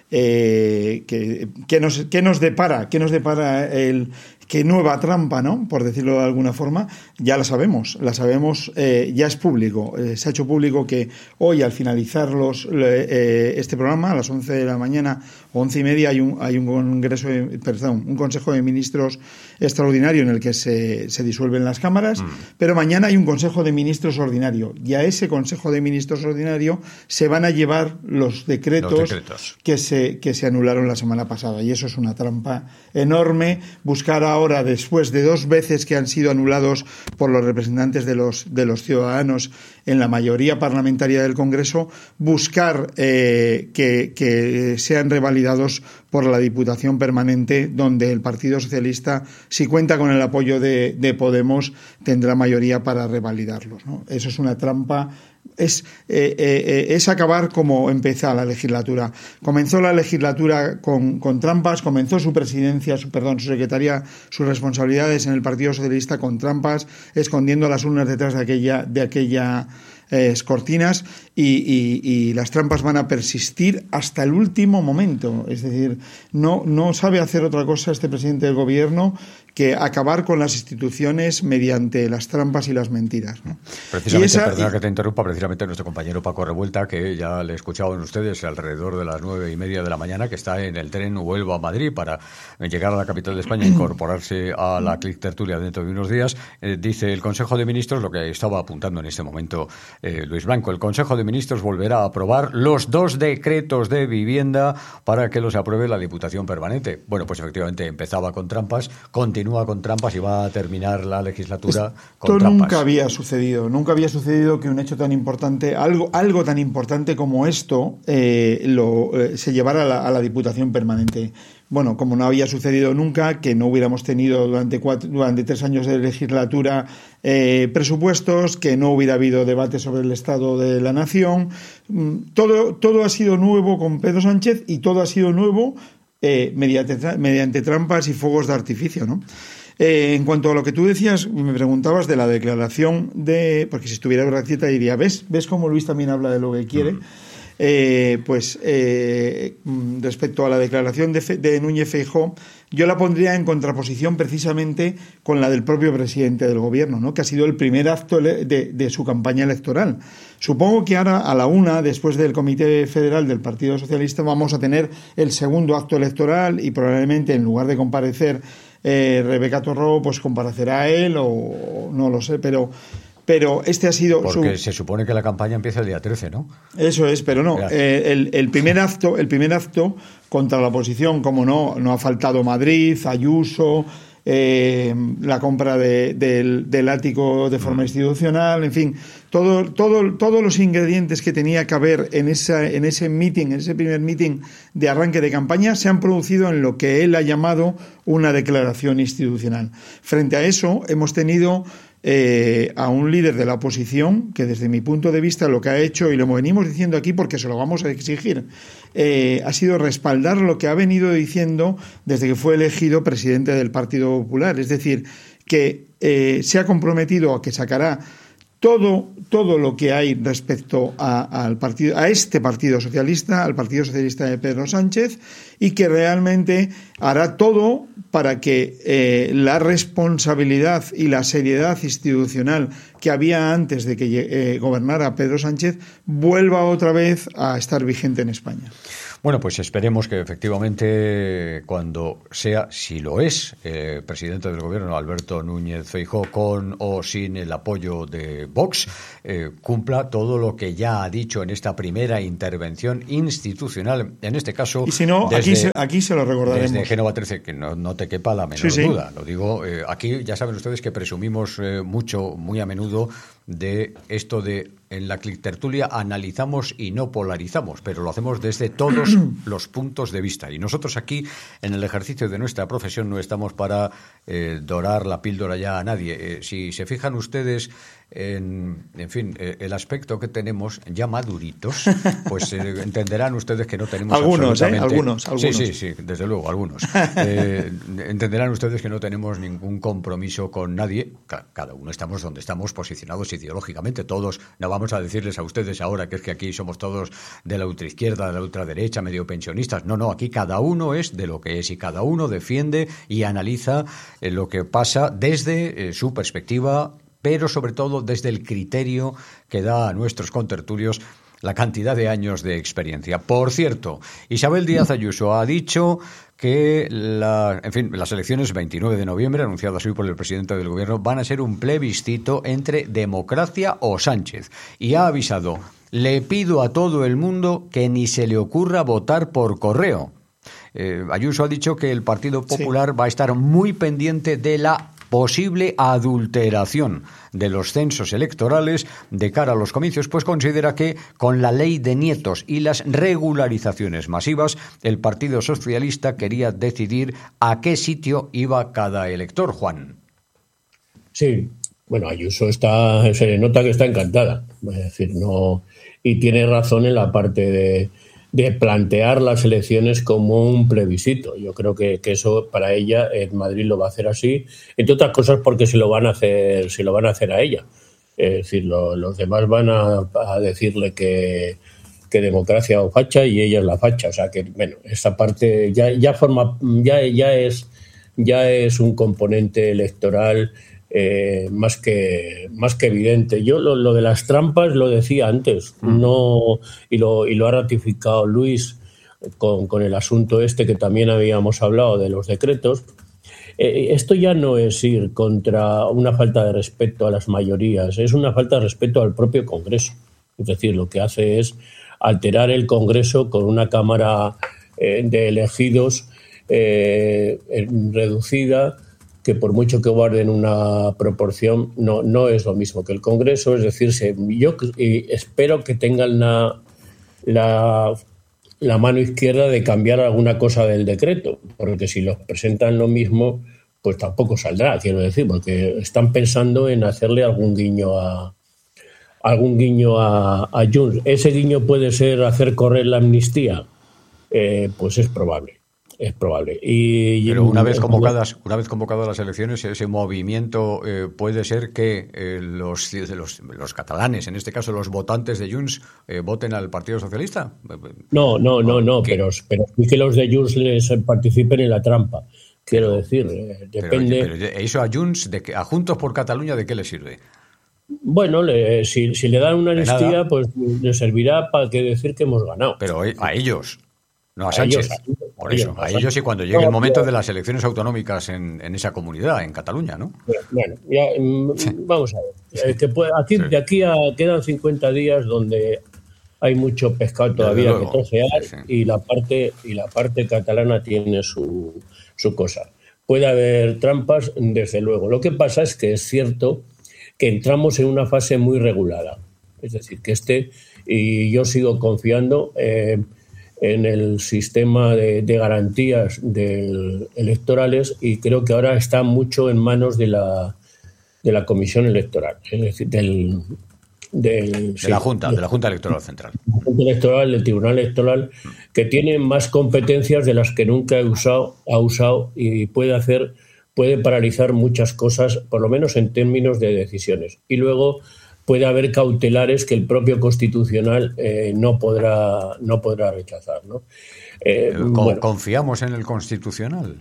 eh, que, que, nos, que nos depara, que nos depara el... Qué nueva trampa, ¿no? Por decirlo de alguna forma, ya la sabemos, la sabemos, eh, ya es público. Eh, se ha hecho público que hoy, al finalizar los, eh, este programa, a las once de la mañana, once y media, hay un, hay un congreso, de, perdón, un Consejo de Ministros extraordinario en el que se, se disuelven las cámaras, mm. pero mañana hay un Consejo de Ministros ordinario. Y a ese Consejo de Ministros ordinario se van a llevar los decretos, los decretos. Que, se, que se anularon la semana pasada. Y eso es una trampa enorme, buscar a ahora, después de dos veces que han sido anulados por los representantes de los, de los ciudadanos en la mayoría parlamentaria del Congreso, buscar eh, que, que sean revalidados por la Diputación Permanente, donde el Partido Socialista, si cuenta con el apoyo de, de Podemos, tendrá mayoría para revalidarlos, ¿no? Eso es una trampa. Es, eh, eh, es acabar como empezó la legislatura. Comenzó la legislatura con, con trampas, comenzó su presidencia, su, perdón, su secretaría, sus responsabilidades en el Partido Socialista con trampas, escondiendo las urnas detrás de aquella, de aquella eh, cortinas y, y, y las trampas van a persistir hasta el último momento. Es decir, no, no sabe hacer otra cosa este presidente del gobierno que acabar con las instituciones mediante las trampas y las mentiras, ¿no? Precisamente, esa, perdona que te interrumpa, precisamente nuestro compañero Paco Revuelta, que ya le escuchaban ustedes alrededor de las nueve y media de la mañana, que está en el tren Huelva a Madrid para llegar a la capital de España e incorporarse a la Click Tertulia dentro de unos días, eh, dice el Consejo de Ministros, lo que estaba apuntando en este momento eh, Luis Blanco, el Consejo de Ministros volverá a aprobar los dos decretos de vivienda para que los apruebe la Diputación Permanente. Bueno, pues efectivamente empezaba con trampas, continúa Continúa con trampas y va a terminar la legislatura Esto con trampas. Nunca había sucedido, nunca había sucedido que un hecho tan importante, algo, algo tan importante como esto, eh, lo, eh, se llevara a la, a la Diputación Permanente. Bueno, como no había sucedido nunca, que no hubiéramos tenido durante cuatro, durante tres años de legislatura eh, presupuestos, que no hubiera habido debate sobre el estado de la nación, todo, todo ha sido nuevo con Pedro Sánchez y todo ha sido nuevo Eh, mediante, mediante trampas y fuegos de artificio, ¿no? Eh, en cuanto a lo que tú decías, me preguntabas de la declaración de... Porque si estuviera Gracieta diría, ¿ves? ¿Ves cómo Luis también habla de lo que quiere? Mm. eh, pues eh, respecto a la declaración de, Fe, de Núñez Feijóo, yo la pondría en contraposición precisamente con la del propio presidente del gobierno, ¿no? Que ha sido el primer acto de, de su campaña electoral. Supongo que ahora a la una, después del Comité Federal del Partido Socialista, vamos a tener el segundo acto electoral y probablemente en lugar de comparecer eh, Rebeca Torró, pues comparecerá él o no lo sé, pero... Pero este ha sido... Porque su... se supone que la campaña empieza el día trece, ¿no? Eso es, pero no. Eh, el, el primer acto, el primer acto contra la oposición, como no, no ha faltado Madrid, Ayuso, eh, la compra de, del, del ático de forma institucional, en fin, todo, todo, todos los ingredientes que tenía que haber en, esa, en ese meeting, en ese primer meeting de arranque de campaña, se han producido en lo que él ha llamado una declaración institucional. Frente a eso, hemos tenido... Eh, a un líder de la oposición que desde mi punto de vista lo que ha hecho, y lo venimos diciendo aquí porque se lo vamos a exigir, eh, ha sido respaldar lo que ha venido diciendo desde que fue elegido presidente del Partido Popular, es decir, que eh, se ha comprometido a que sacará todo, todo lo que hay respecto a, al partido, a este Partido Socialista, al Partido Socialista de Pedro Sánchez, y que realmente hará todo para que eh, la responsabilidad y la seriedad institucional que había antes de que eh, gobernara Pedro Sánchez vuelva otra vez a estar vigente en España. Bueno, pues esperemos que efectivamente cuando sea, si lo es, eh, presidente del gobierno Alberto Núñez Feijóo, con o sin el apoyo de Vox, eh, cumpla todo lo que ya ha dicho en esta primera intervención institucional, en este caso... Y si no, desde, aquí, se, aquí se lo recordaremos. Desde Génova trece, que no, no te quepa la menor sí, sí. duda. Lo digo, eh, aquí ya saben ustedes que presumimos eh, mucho, muy a menudo, de esto de en la Clictertulia analizamos y no polarizamos, pero lo hacemos desde todos los puntos de vista. Y nosotros aquí, en el ejercicio de nuestra profesión, no estamos para eh, dorar la píldora ya a nadie. Eh, si se fijan ustedes en, en fin, eh, el aspecto que tenemos ya maduritos, pues eh, entenderán ustedes que no tenemos algunos, absolutamente... ¿eh? Algunos, algunos. Sí, sí, sí, desde luego, algunos. Eh, entenderán ustedes que no tenemos ningún compromiso con nadie. Cada uno estamos donde estamos posicionados ideológicamente. Todos, no vamos a decirles a ustedes ahora que es que aquí somos todos de la ultraizquierda, de la ultraderecha, medio pensionistas. No, no, aquí cada uno es de lo que es y cada uno defiende y analiza eh, lo que pasa desde eh, su perspectiva, pero sobre todo desde el criterio que da a nuestros contertulios la cantidad de años de experiencia. Por cierto, Isabel Díaz Ayuso ha dicho que la, en fin, las elecciones veintinueve de noviembre, anunciadas hoy por el presidente del gobierno, van a ser un plebiscito entre democracia o Sánchez. Y ha avisado, le pido a todo el mundo que ni se le ocurra votar por correo. Eh, Ayuso ha dicho que el Partido Popular sí. va a estar muy pendiente de la posible adulteración de los censos electorales de cara a los comicios, pues considera que con la ley de nietos y las regularizaciones masivas, el Partido Socialista quería decidir a qué sitio iba cada elector, Juan. Sí, bueno, Ayuso está, se le nota que está encantada, es decir, no, y tiene razón en la parte de de plantear las elecciones como un plebiscito. Yo creo que, que eso para ella en Madrid lo va a hacer así, entre otras cosas porque se lo van a hacer, se lo van a hacer a ella. Es decir, lo, los demás van a, a decirle que, que democracia o facha y ella es la facha. O sea que, bueno, esta parte ya, ya forma, ya, ya es, ya es un componente electoral Eh, más que más que evidente. Yo lo, lo de las trampas lo decía antes, mm. no y lo y lo ha ratificado Luis con, con el asunto este que también habíamos hablado de los decretos. Eh, esto ya no es ir contra una falta de respeto a las mayorías, es una falta de respeto al propio Congreso. Es decir, lo que hace es alterar el Congreso con una Cámara eh, de elegidos eh, reducida, que por mucho que guarden una proporción, no, no es lo mismo que el Congreso. Es decir, se, yo espero que tengan la, la, la mano izquierda de cambiar alguna cosa del decreto, porque si los presentan lo mismo, pues tampoco saldrá, quiero decir, porque están pensando en hacerle algún guiño a algún guiño a, a Junts. ¿Ese guiño puede ser hacer correr la amnistía? Eh, pues es probable. Es probable. Y, Pero una vez convocadas, una vez convocadas las elecciones, ese movimiento eh, puede ser que eh, los, los los catalanes, en este caso los votantes de Junts, eh, voten al Partido Socialista. No, no, no, no, pero, pero sí que los de Junts les participen en la trampa. Quiero pero, decir, eh, depende. Pero, pero eso a Junts, de que, a Juntos por Cataluña, ¿de qué le sirve? Bueno, le, si, si le dan una amnistía, pues le servirá para que decir que hemos ganado. Pero a ellos. No a Sánchez, a ellos, a por ellos, eso, a a ellos, ellos y cuando llegue no, el momento no. de las elecciones autonómicas en, en esa comunidad, en Cataluña, ¿no? Bueno, ya, sí. Vamos a ver. Eh, que puede, aquí, sí. De aquí a quedan cincuenta días donde hay mucho pescado todavía que trocear sí, sí. y la parte y la parte catalana tiene su, su cosa. Puede haber trampas, desde luego. Lo que pasa es que es cierto que entramos en una fase muy regulada. Es decir, que este, y yo sigo confiando eh, en el sistema de, de garantías del, electorales y creo que ahora está mucho en manos de la, de la Comisión Electoral, es decir, del, del de sí, la Junta, de, de la Junta Electoral Central. La Junta Electoral, del Tribunal Electoral, que tiene más competencias de las que nunca he usado, ha usado y puede hacer, puede paralizar muchas cosas, por lo menos en términos de decisiones. Y luego puede haber cautelares que el propio Constitucional eh, no podrá no podrá rechazar, ¿no? Eh, bueno, ¿Confiamos en el Constitucional?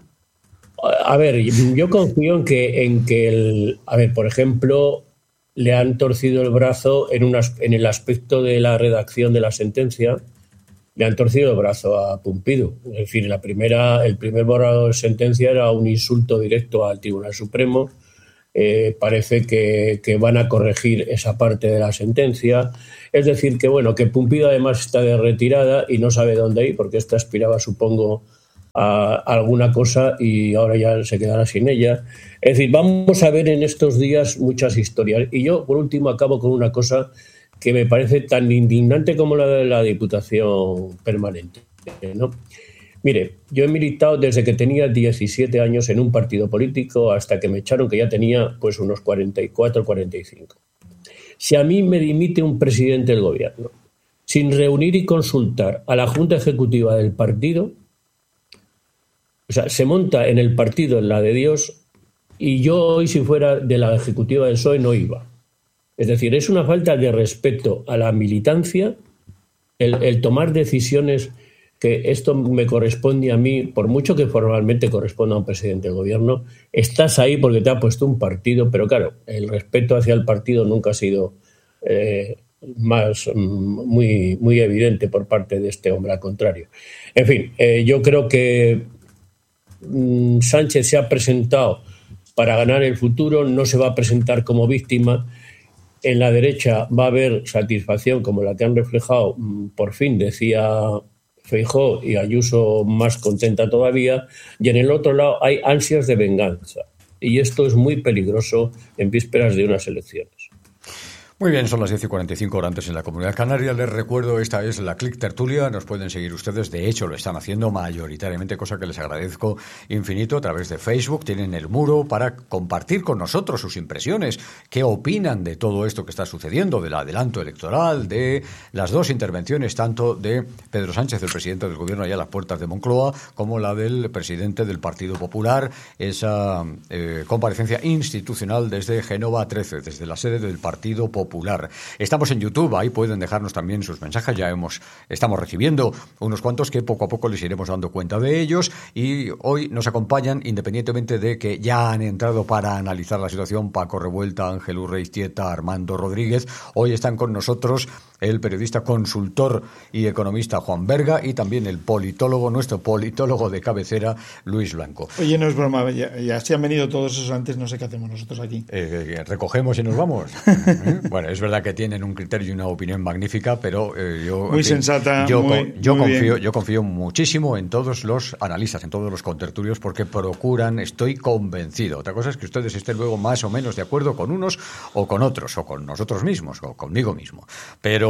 A ver, yo confío en que en que el, a ver, por ejemplo, le han torcido el brazo en unas, en el aspecto de la redacción de la sentencia, le han torcido el brazo a Pumpido. Es decir, la primera el primer borrador de sentencia era un insulto directo al Tribunal Supremo. Eh, parece que, que van a corregir esa parte de la sentencia. Es decir, que bueno, que Pumpido además está de retirada y no sabe dónde ir, porque esta aspiraba, supongo, a, a alguna cosa y ahora ya se quedará sin ella. Es decir, vamos a ver en estos días muchas historias. Y yo, por último, acabo con una cosa que me parece tan indignante como la de la Diputación Permanente, ¿no? Mire, yo he militado desde que tenía diecisiete años en un partido político hasta que me echaron, que ya tenía pues unos cuarenta y cuatro, cuarenta y cinco. Si a mí me dimite un presidente del gobierno sin reunir y consultar a la Junta Ejecutiva del partido, o sea, se monta en el partido en la de Dios y yo hoy si fuera de la Ejecutiva del P S O E no iba. Es decir, es una falta de respeto a la militancia el, el tomar decisiones que esto me corresponde a mí, por mucho que formalmente corresponda a un presidente del gobierno, estás ahí porque te ha puesto un partido, pero claro, el respeto hacia el partido nunca ha sido eh, más muy, muy evidente por parte de este hombre, al contrario. En fin, eh, yo creo que mmm, Sánchez se ha presentado para ganar el futuro, no se va a presentar como víctima. En la derecha va a haber satisfacción como la que han reflejado, por fin, decía Feijóo, y Ayuso más contenta todavía, y en el otro lado hay ansias de venganza. Y esto es muy peligroso en vísperas de unas elecciones. Muy bien, son las diez y cuarenta y cinco horas antes en la Comunidad Canaria. Les recuerdo, esta es la Click Tertulia. Nos pueden seguir ustedes. De hecho, lo están haciendo mayoritariamente, cosa que les agradezco infinito, a través de Facebook. Tienen el muro para compartir con nosotros sus impresiones. ¿Qué opinan de todo esto que está sucediendo? Del adelanto electoral, de las dos intervenciones, tanto de Pedro Sánchez, el presidente del gobierno, allá a las puertas de Moncloa, como la del presidente del Partido Popular. Esa eh, comparecencia institucional desde Génova trece, desde la sede del Partido Popular. Popular. Estamos en YouTube, ahí pueden dejarnos también sus mensajes, ya hemos estamos recibiendo unos cuantos que poco a poco les iremos dando cuenta de ellos, y hoy nos acompañan, independientemente de que ya han entrado para analizar la situación, Paco Revuelta, Ángel Urreistieta, Armando Rodríguez. Hoy están con nosotros el periodista, consultor y economista Juan Berga, y también el politólogo, nuestro politólogo de cabecera, Luis Blanco. Oye, no es broma, ya, ya se han venido todos esos antes, no sé qué hacemos nosotros aquí. Eh, ¿Recogemos y nos vamos? ¿Eh? Bueno, es verdad que tienen un criterio y una opinión magnífica, pero eh, yo... Muy fin, sensata, yo, muy, yo, muy confío, bien. yo confío muchísimo en todos los analistas, en todos los contertulios, porque procuran, estoy convencido. Otra cosa es que ustedes estén luego más o menos de acuerdo con unos o con otros, o con nosotros mismos, o conmigo mismo. Pero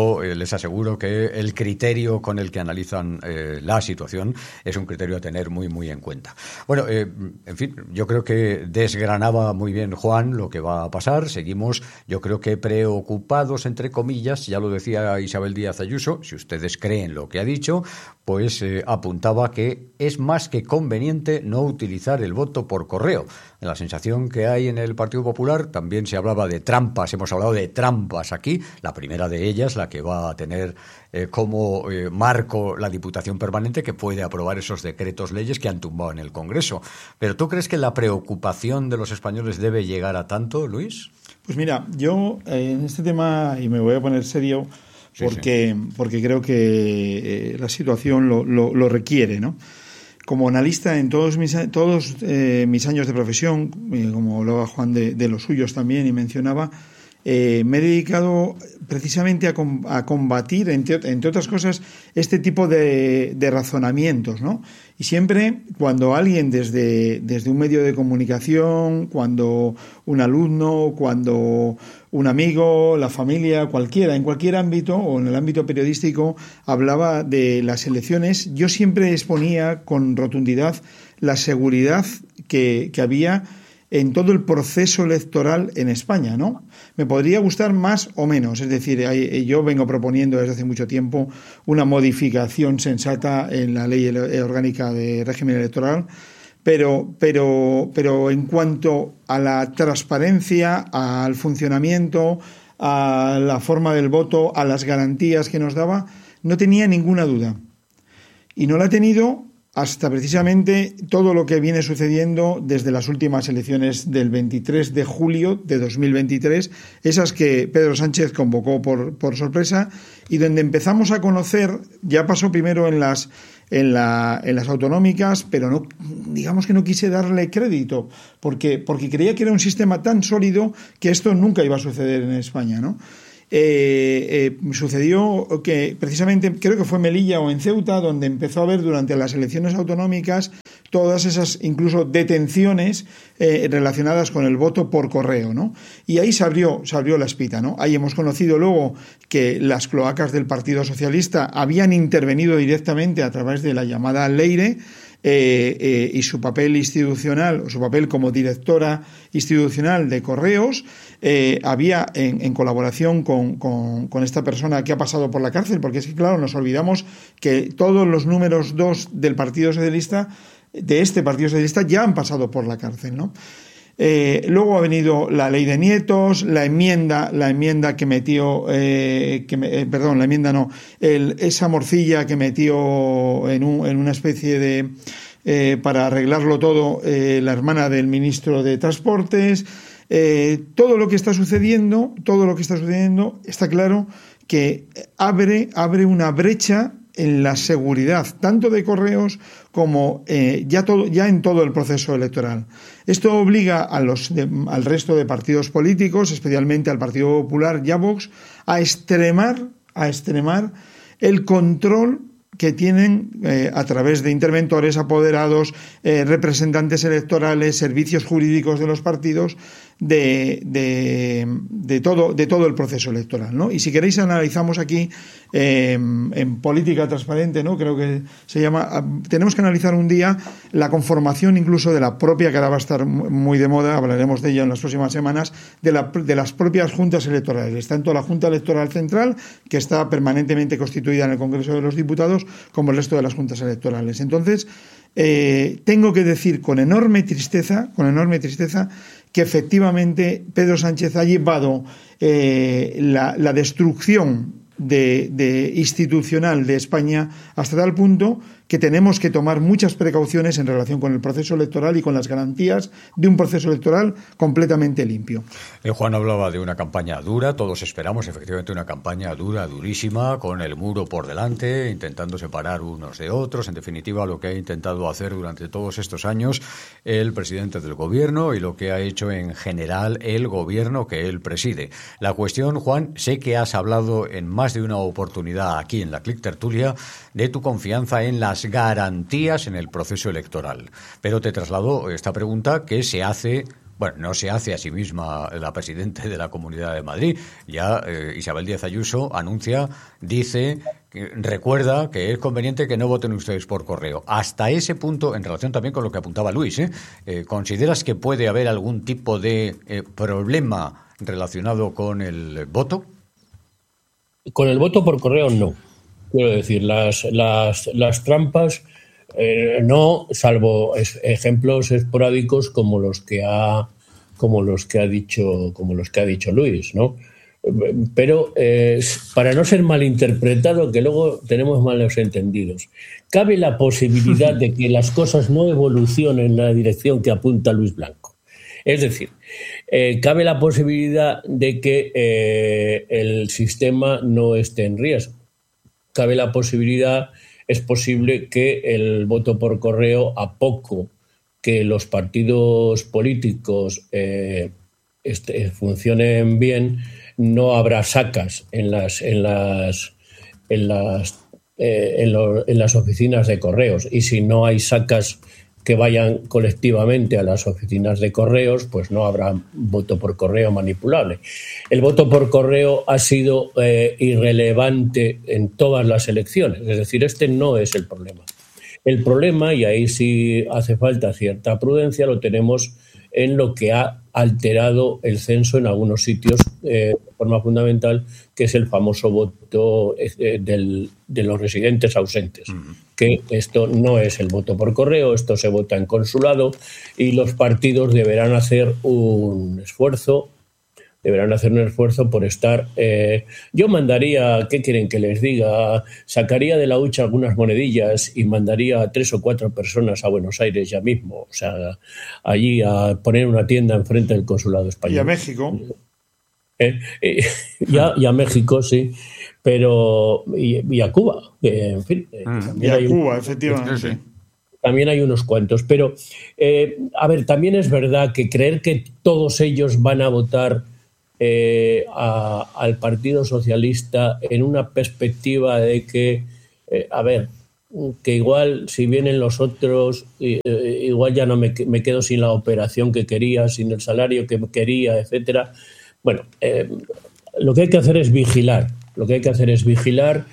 yo eh, les aseguro que el criterio con el que analizan eh, la situación es un criterio a tener muy, muy en cuenta. Bueno, eh, en fin, yo creo que desgranaba muy bien Juan lo que va a pasar. Seguimos, yo creo que preocupados, entre comillas, ya lo decía Isabel Díaz Ayuso, si ustedes creen lo que ha dicho, pues eh, apuntaba que es más que conveniente no utilizar el voto por correo. La sensación que hay en el Partido Popular, también se hablaba de trampas, hemos hablado de trampas aquí, la primera de ellas, la que va a tener eh, como eh, marco la Diputación Permanente, que puede aprobar esos decretos leyes que han tumbado en el Congreso. ¿Pero tú crees que la preocupación de los españoles debe llegar a tanto, Luis? Pues mira, yo eh, en este tema, y me voy a poner serio, porque, sí, sí. porque creo que eh, la situación lo, lo, lo requiere, ¿no? Como analista en todos mis, todos, eh, mis años de profesión, eh, como hablaba Juan de, de los suyos también y mencionaba, eh, me he dedicado precisamente a, com, a combatir, entre, entre otras cosas, este tipo de, de razonamientos, ¿no? Y siempre cuando alguien desde, desde un medio de comunicación, cuando un alumno, cuando un amigo, la familia, cualquiera, en cualquier ámbito o en el ámbito periodístico hablaba de las elecciones, yo siempre exponía con rotundidad la seguridad que, que había en todo el proceso electoral en España, ¿no? Me podría gustar más o menos, es decir, yo vengo proponiendo desde hace mucho tiempo una modificación sensata en la ley orgánica de régimen electoral, pero, pero, pero en cuanto a la transparencia, al funcionamiento, a la forma del voto, a las garantías que nos daba, no tenía ninguna duda. Y no la he tenido hasta precisamente todo lo que viene sucediendo desde las últimas elecciones del veintitrés de julio de dos mil veintitrés, esas que Pedro Sánchez convocó por, por sorpresa y donde empezamos a conocer, ya pasó primero en las, en la, en las autonómicas, pero no, digamos que no quise darle crédito, porque, porque creía que era un sistema tan sólido que esto nunca iba a suceder en España, ¿no? Eh, eh, sucedió que precisamente creo que fue en Melilla o en Ceuta donde empezó a haber durante las elecciones autonómicas todas esas incluso detenciones eh, relacionadas con el voto por correo, ¿no? Y ahí se abrió, se abrió la espita, ¿no? Ahí hemos conocido luego que las cloacas del Partido Socialista habían intervenido directamente a través de la llamada Leire. Eh, eh, y su papel institucional, o su papel como directora institucional de Correos, eh, había en, en colaboración con, con, con esta persona que ha pasado por la cárcel, porque es que, claro, nos olvidamos que todos los números dos del Partido Socialista, de este Partido Socialista, ya han pasado por la cárcel, ¿no? Eh, luego ha venido la ley de nietos, la enmienda, la enmienda que metió, eh, que me, eh, perdón, la enmienda no, el, esa morcilla que metió en, un, en una especie de, eh, para arreglarlo todo, eh, la hermana del ministro de Transportes, eh, todo lo que está sucediendo, todo lo que está sucediendo, está claro que abre, abre una brecha en la seguridad, tanto de Correos como eh, ya, todo, ya en todo el proceso electoral. Esto obliga a los de, al resto de partidos políticos, especialmente al Partido Popular y a Vox, a extremar, a extremar el control que tienen eh, a través de interventores, apoderados, eh, representantes electorales, servicios jurídicos de los partidos, de, de, de, todo, de todo el proceso electoral, ¿no? Y si queréis analizamos aquí eh, en Política Transparente, ¿no? Creo que se llama, tenemos que analizar un día la conformación incluso de la propia, que ahora va a estar muy de moda, hablaremos de ello en las próximas semanas, de, la, de las propias juntas electorales, tanto la Junta Electoral Central, que está permanentemente constituida en el Congreso de los Diputados, como el resto de las juntas electorales. Entonces, eh, tengo que decir con enorme tristeza, con enorme tristeza, que efectivamente Pedro Sánchez ha llevado eh, la, la destrucción de, de institucional de España hasta tal punto que tenemos que tomar muchas precauciones en relación con el proceso electoral y con las garantías de un proceso electoral completamente limpio. Eh, Juan hablaba de una campaña dura, todos esperamos efectivamente una campaña dura, durísima, con el muro por delante, intentando separar unos de otros, en definitiva lo que ha intentado hacer durante todos estos años el presidente del gobierno y lo que ha hecho en general el gobierno que él preside. La cuestión, Juan, sé que has hablado en más de una oportunidad aquí en la Clic Tertulia de tu confianza en las garantías en el proceso electoral. Pero te traslado esta pregunta que se hace Bueno, no se hace a sí misma la presidenta de la Comunidad de Madrid. Ya eh, Isabel Díaz Ayuso anuncia, dice, que, recuerda que es conveniente que no voten ustedes por correo. Hasta ese punto, en relación también con lo que apuntaba Luis, ¿eh? Eh, ¿consideras que puede haber algún tipo de eh, problema relacionado con el voto? Con el voto por correo no. Quiero decir, las, las, las trampas eh, no, salvo es, ejemplos esporádicos como los que ha como los que ha dicho como los que ha dicho Luis, ¿no? Pero eh, para no ser malinterpretado, que luego tenemos malos entendidos, cabe la posibilidad de que las cosas no evolucionen en la dirección que apunta Luis Blanco. Es decir, eh, cabe la posibilidad de que eh, el sistema no esté en riesgo. Cabe la posibilidad, es posible que el voto por correo, a poco que los partidos políticos eh, este, funcionen bien, no habrá sacas en las en las en las eh, en, lo, en las oficinas de correos, y si no hay sacas que vayan colectivamente a las oficinas de correos, pues no habrá voto por correo manipulable. El voto por correo ha sido eh, irrelevante en todas las elecciones, es decir, este no es el problema. El problema, y ahí sí hace falta cierta prudencia, lo tenemos en lo que ha alterado el censo en algunos sitios eh, de forma fundamental, que es el famoso voto eh, del, de los residentes ausentes. Uh-huh. Que esto no es el voto por correo, esto se vota en consulado, y los partidos deberán hacer un esfuerzo, deberán hacer un esfuerzo por estar... Eh, yo mandaría, ¿qué quieren que les diga? Sacaría de la hucha algunas monedillas y mandaría a tres o cuatro personas a Buenos Aires ya mismo, o sea, allí a poner una tienda enfrente del consulado español. Y a México. Eh, eh, y, a, y a México, sí, pero... Y, y a Cuba, que, en fin... Eh, mm, y a Cuba, un, efectivamente. Sí, sí. También hay unos cuantos, pero, eh, a ver, también es verdad que creer que todos ellos van a votar Eh, a, al Partido Socialista en una perspectiva de que, eh, a ver, que igual si vienen los otros, eh, igual ya no me, me quedo sin la operación que quería, sin el salario que quería, etcétera. Bueno, eh, lo que hay que hacer es vigilar, lo que hay que hacer es vigilar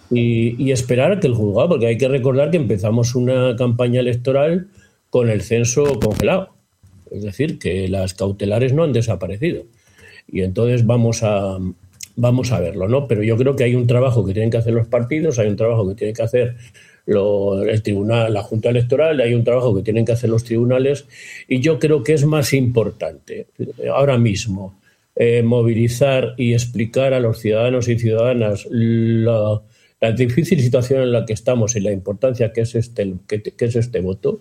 y, y esperar a que el juzgado, porque hay que recordar que empezamos una campaña electoral con el censo congelado, es decir, que las cautelares no han desaparecido. Y entonces vamos a vamos a verlo, ¿no? Pero yo creo que hay un trabajo que tienen que hacer los partidos, hay un trabajo que tiene que hacer lo, el tribunal, la Junta Electoral, hay un trabajo que tienen que hacer los tribunales, y yo creo que es más importante ahora mismo eh, movilizar y explicar a los ciudadanos y ciudadanas la, la difícil situación en la que estamos y la importancia que es este que, que es este voto,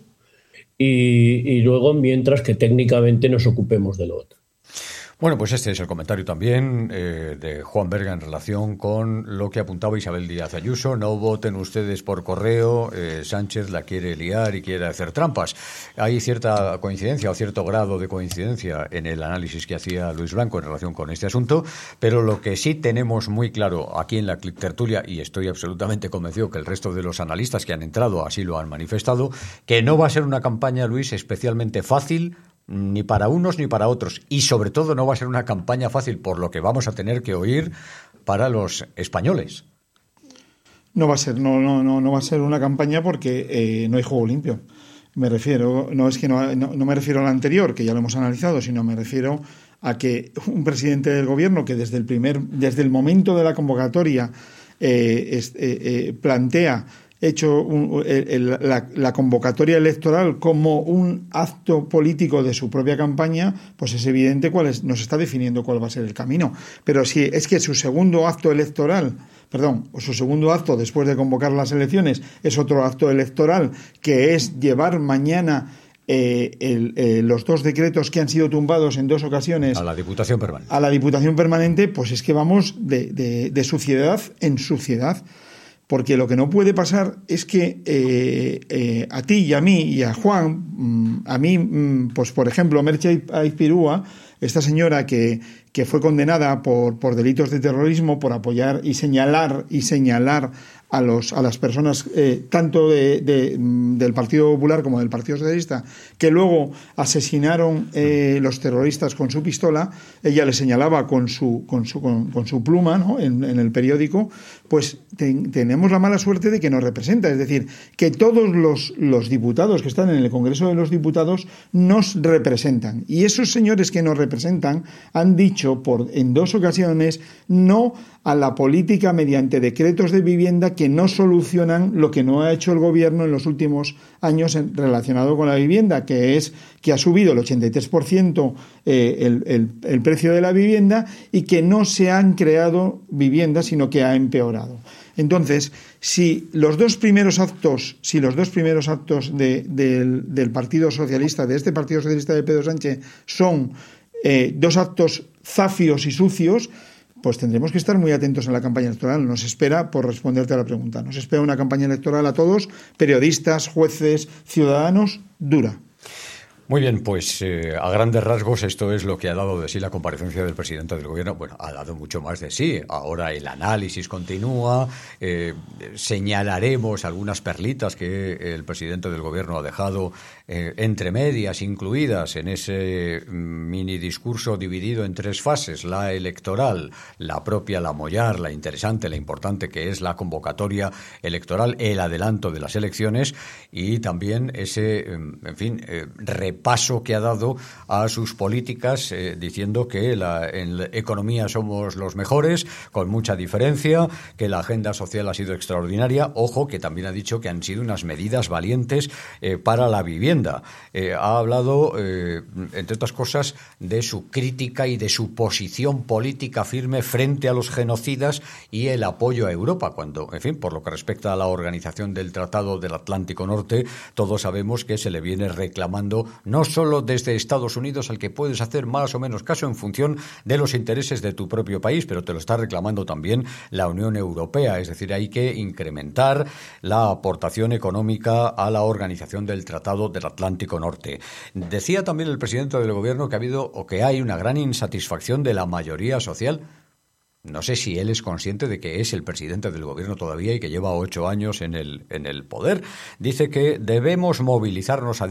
y, y luego mientras que técnicamente nos ocupemos de lo otro. Bueno, pues este es el comentario también eh, de Juan Berga en relación con lo que apuntaba Isabel Díaz Ayuso. No voten ustedes por correo, eh, Sánchez la quiere liar y quiere hacer trampas. Hay cierta coincidencia o cierto grado de coincidencia en el análisis que hacía Luis Blanco en relación con este asunto, pero lo que sí tenemos muy claro aquí en la Clic Tertulia, y estoy absolutamente convencido que el resto de los analistas que han entrado así lo han manifestado, que no va a ser una campaña, Luis, especialmente fácil, ni para unos ni para otros, y sobre todo no va a ser una campaña fácil por lo que vamos a tener que oír para los españoles. No va a ser, no, no, no, no va a ser una campaña porque eh, no hay juego limpio. Me refiero, no es que no, no, no me refiero a la anterior, que ya lo hemos analizado, sino me refiero a que un presidente del gobierno que desde el primer, desde el momento de la convocatoria eh, es, eh, eh, plantea hecho un, el, la, la convocatoria electoral como un acto político de su propia campaña, pues es evidente cuál es, nos está definiendo cuál va a ser el camino. Pero si es que su segundo acto electoral, perdón, o su segundo acto después de convocar las elecciones es otro acto electoral, que es llevar mañana eh, el, eh, los dos decretos que han sido tumbados en dos ocasiones a la Diputación Permanente. A la Diputación Permanente, pues es que vamos de, de, de suciedad en suciedad. Porque lo que no puede pasar es que eh, eh, a ti y a mí y a Juan, a mí, pues por ejemplo, Merche Aizpirúa, esta señora que, que fue condenada por, por delitos de terrorismo, por apoyar y señalar y señalar a los a las personas eh, tanto de, de, del Partido Popular como del Partido Socialista, que luego asesinaron eh, los terroristas con su pistola. Ella le señalaba con su con su con, con su pluma, ¿no?, en, en el periódico. Pues te, tenemos la mala suerte de que nos representa, es decir, que todos los, los diputados que están en el Congreso de los Diputados nos representan, y esos señores que nos representan han dicho por en dos ocasiones no a la política mediante decretos de vivienda que no solucionan lo que no ha hecho el gobierno en los últimos años en, relacionado con la vivienda, que es que ha subido el ochenta y tres por ciento eh, el, el, el precio de la vivienda, y que no se han creado viviendas, sino que ha empeorado. Entonces, si los dos primeros actos, si los dos primeros actos de, de, del Partido Socialista, de este Partido Socialista de Pedro Sánchez, son eh, dos actos zafios y sucios, pues tendremos que estar muy atentos en la campaña electoral. Nos espera, por responderte a la pregunta, nos espera una campaña electoral a todos, periodistas, jueces, ciudadanos, dura. Muy bien, pues eh, a grandes rasgos esto es lo que ha dado de sí la comparecencia del presidente del gobierno. Bueno, ha dado mucho más de sí. Ahora el análisis continúa, eh, señalaremos algunas perlitas que el presidente del gobierno ha dejado eh, entre medias, incluidas en ese mini discurso dividido en tres fases: la electoral, la propia, la mollar, la interesante, la importante, que es la convocatoria electoral, el adelanto de las elecciones, y también ese, en fin, eh, paso que ha dado a sus políticas, eh, diciendo que la, en la economía somos los mejores, con mucha diferencia, que la agenda social ha sido extraordinaria. Ojo, que también ha dicho que han sido unas medidas valientes eh, para la vivienda. Eh, ha hablado, eh, entre otras cosas, de su crítica y de su posición política firme frente a los genocidas y el apoyo a Europa, cuando, en fin, por lo que respecta a la organización del Tratado del Atlántico Norte, todos sabemos que se le viene reclamando no solo desde Estados Unidos, al que puedes hacer más o menos caso en función de los intereses de tu propio país, pero te lo está reclamando también la Unión Europea. Es decir, hay que incrementar la aportación económica a la organización del Tratado del Atlántico Norte. Decía también el presidente del gobierno que ha habido o que hay una gran insatisfacción de la mayoría social. No sé si él es consciente de que es el presidente del gobierno todavía y que lleva ocho años en el, en el poder. Dice que debemos movilizarnos a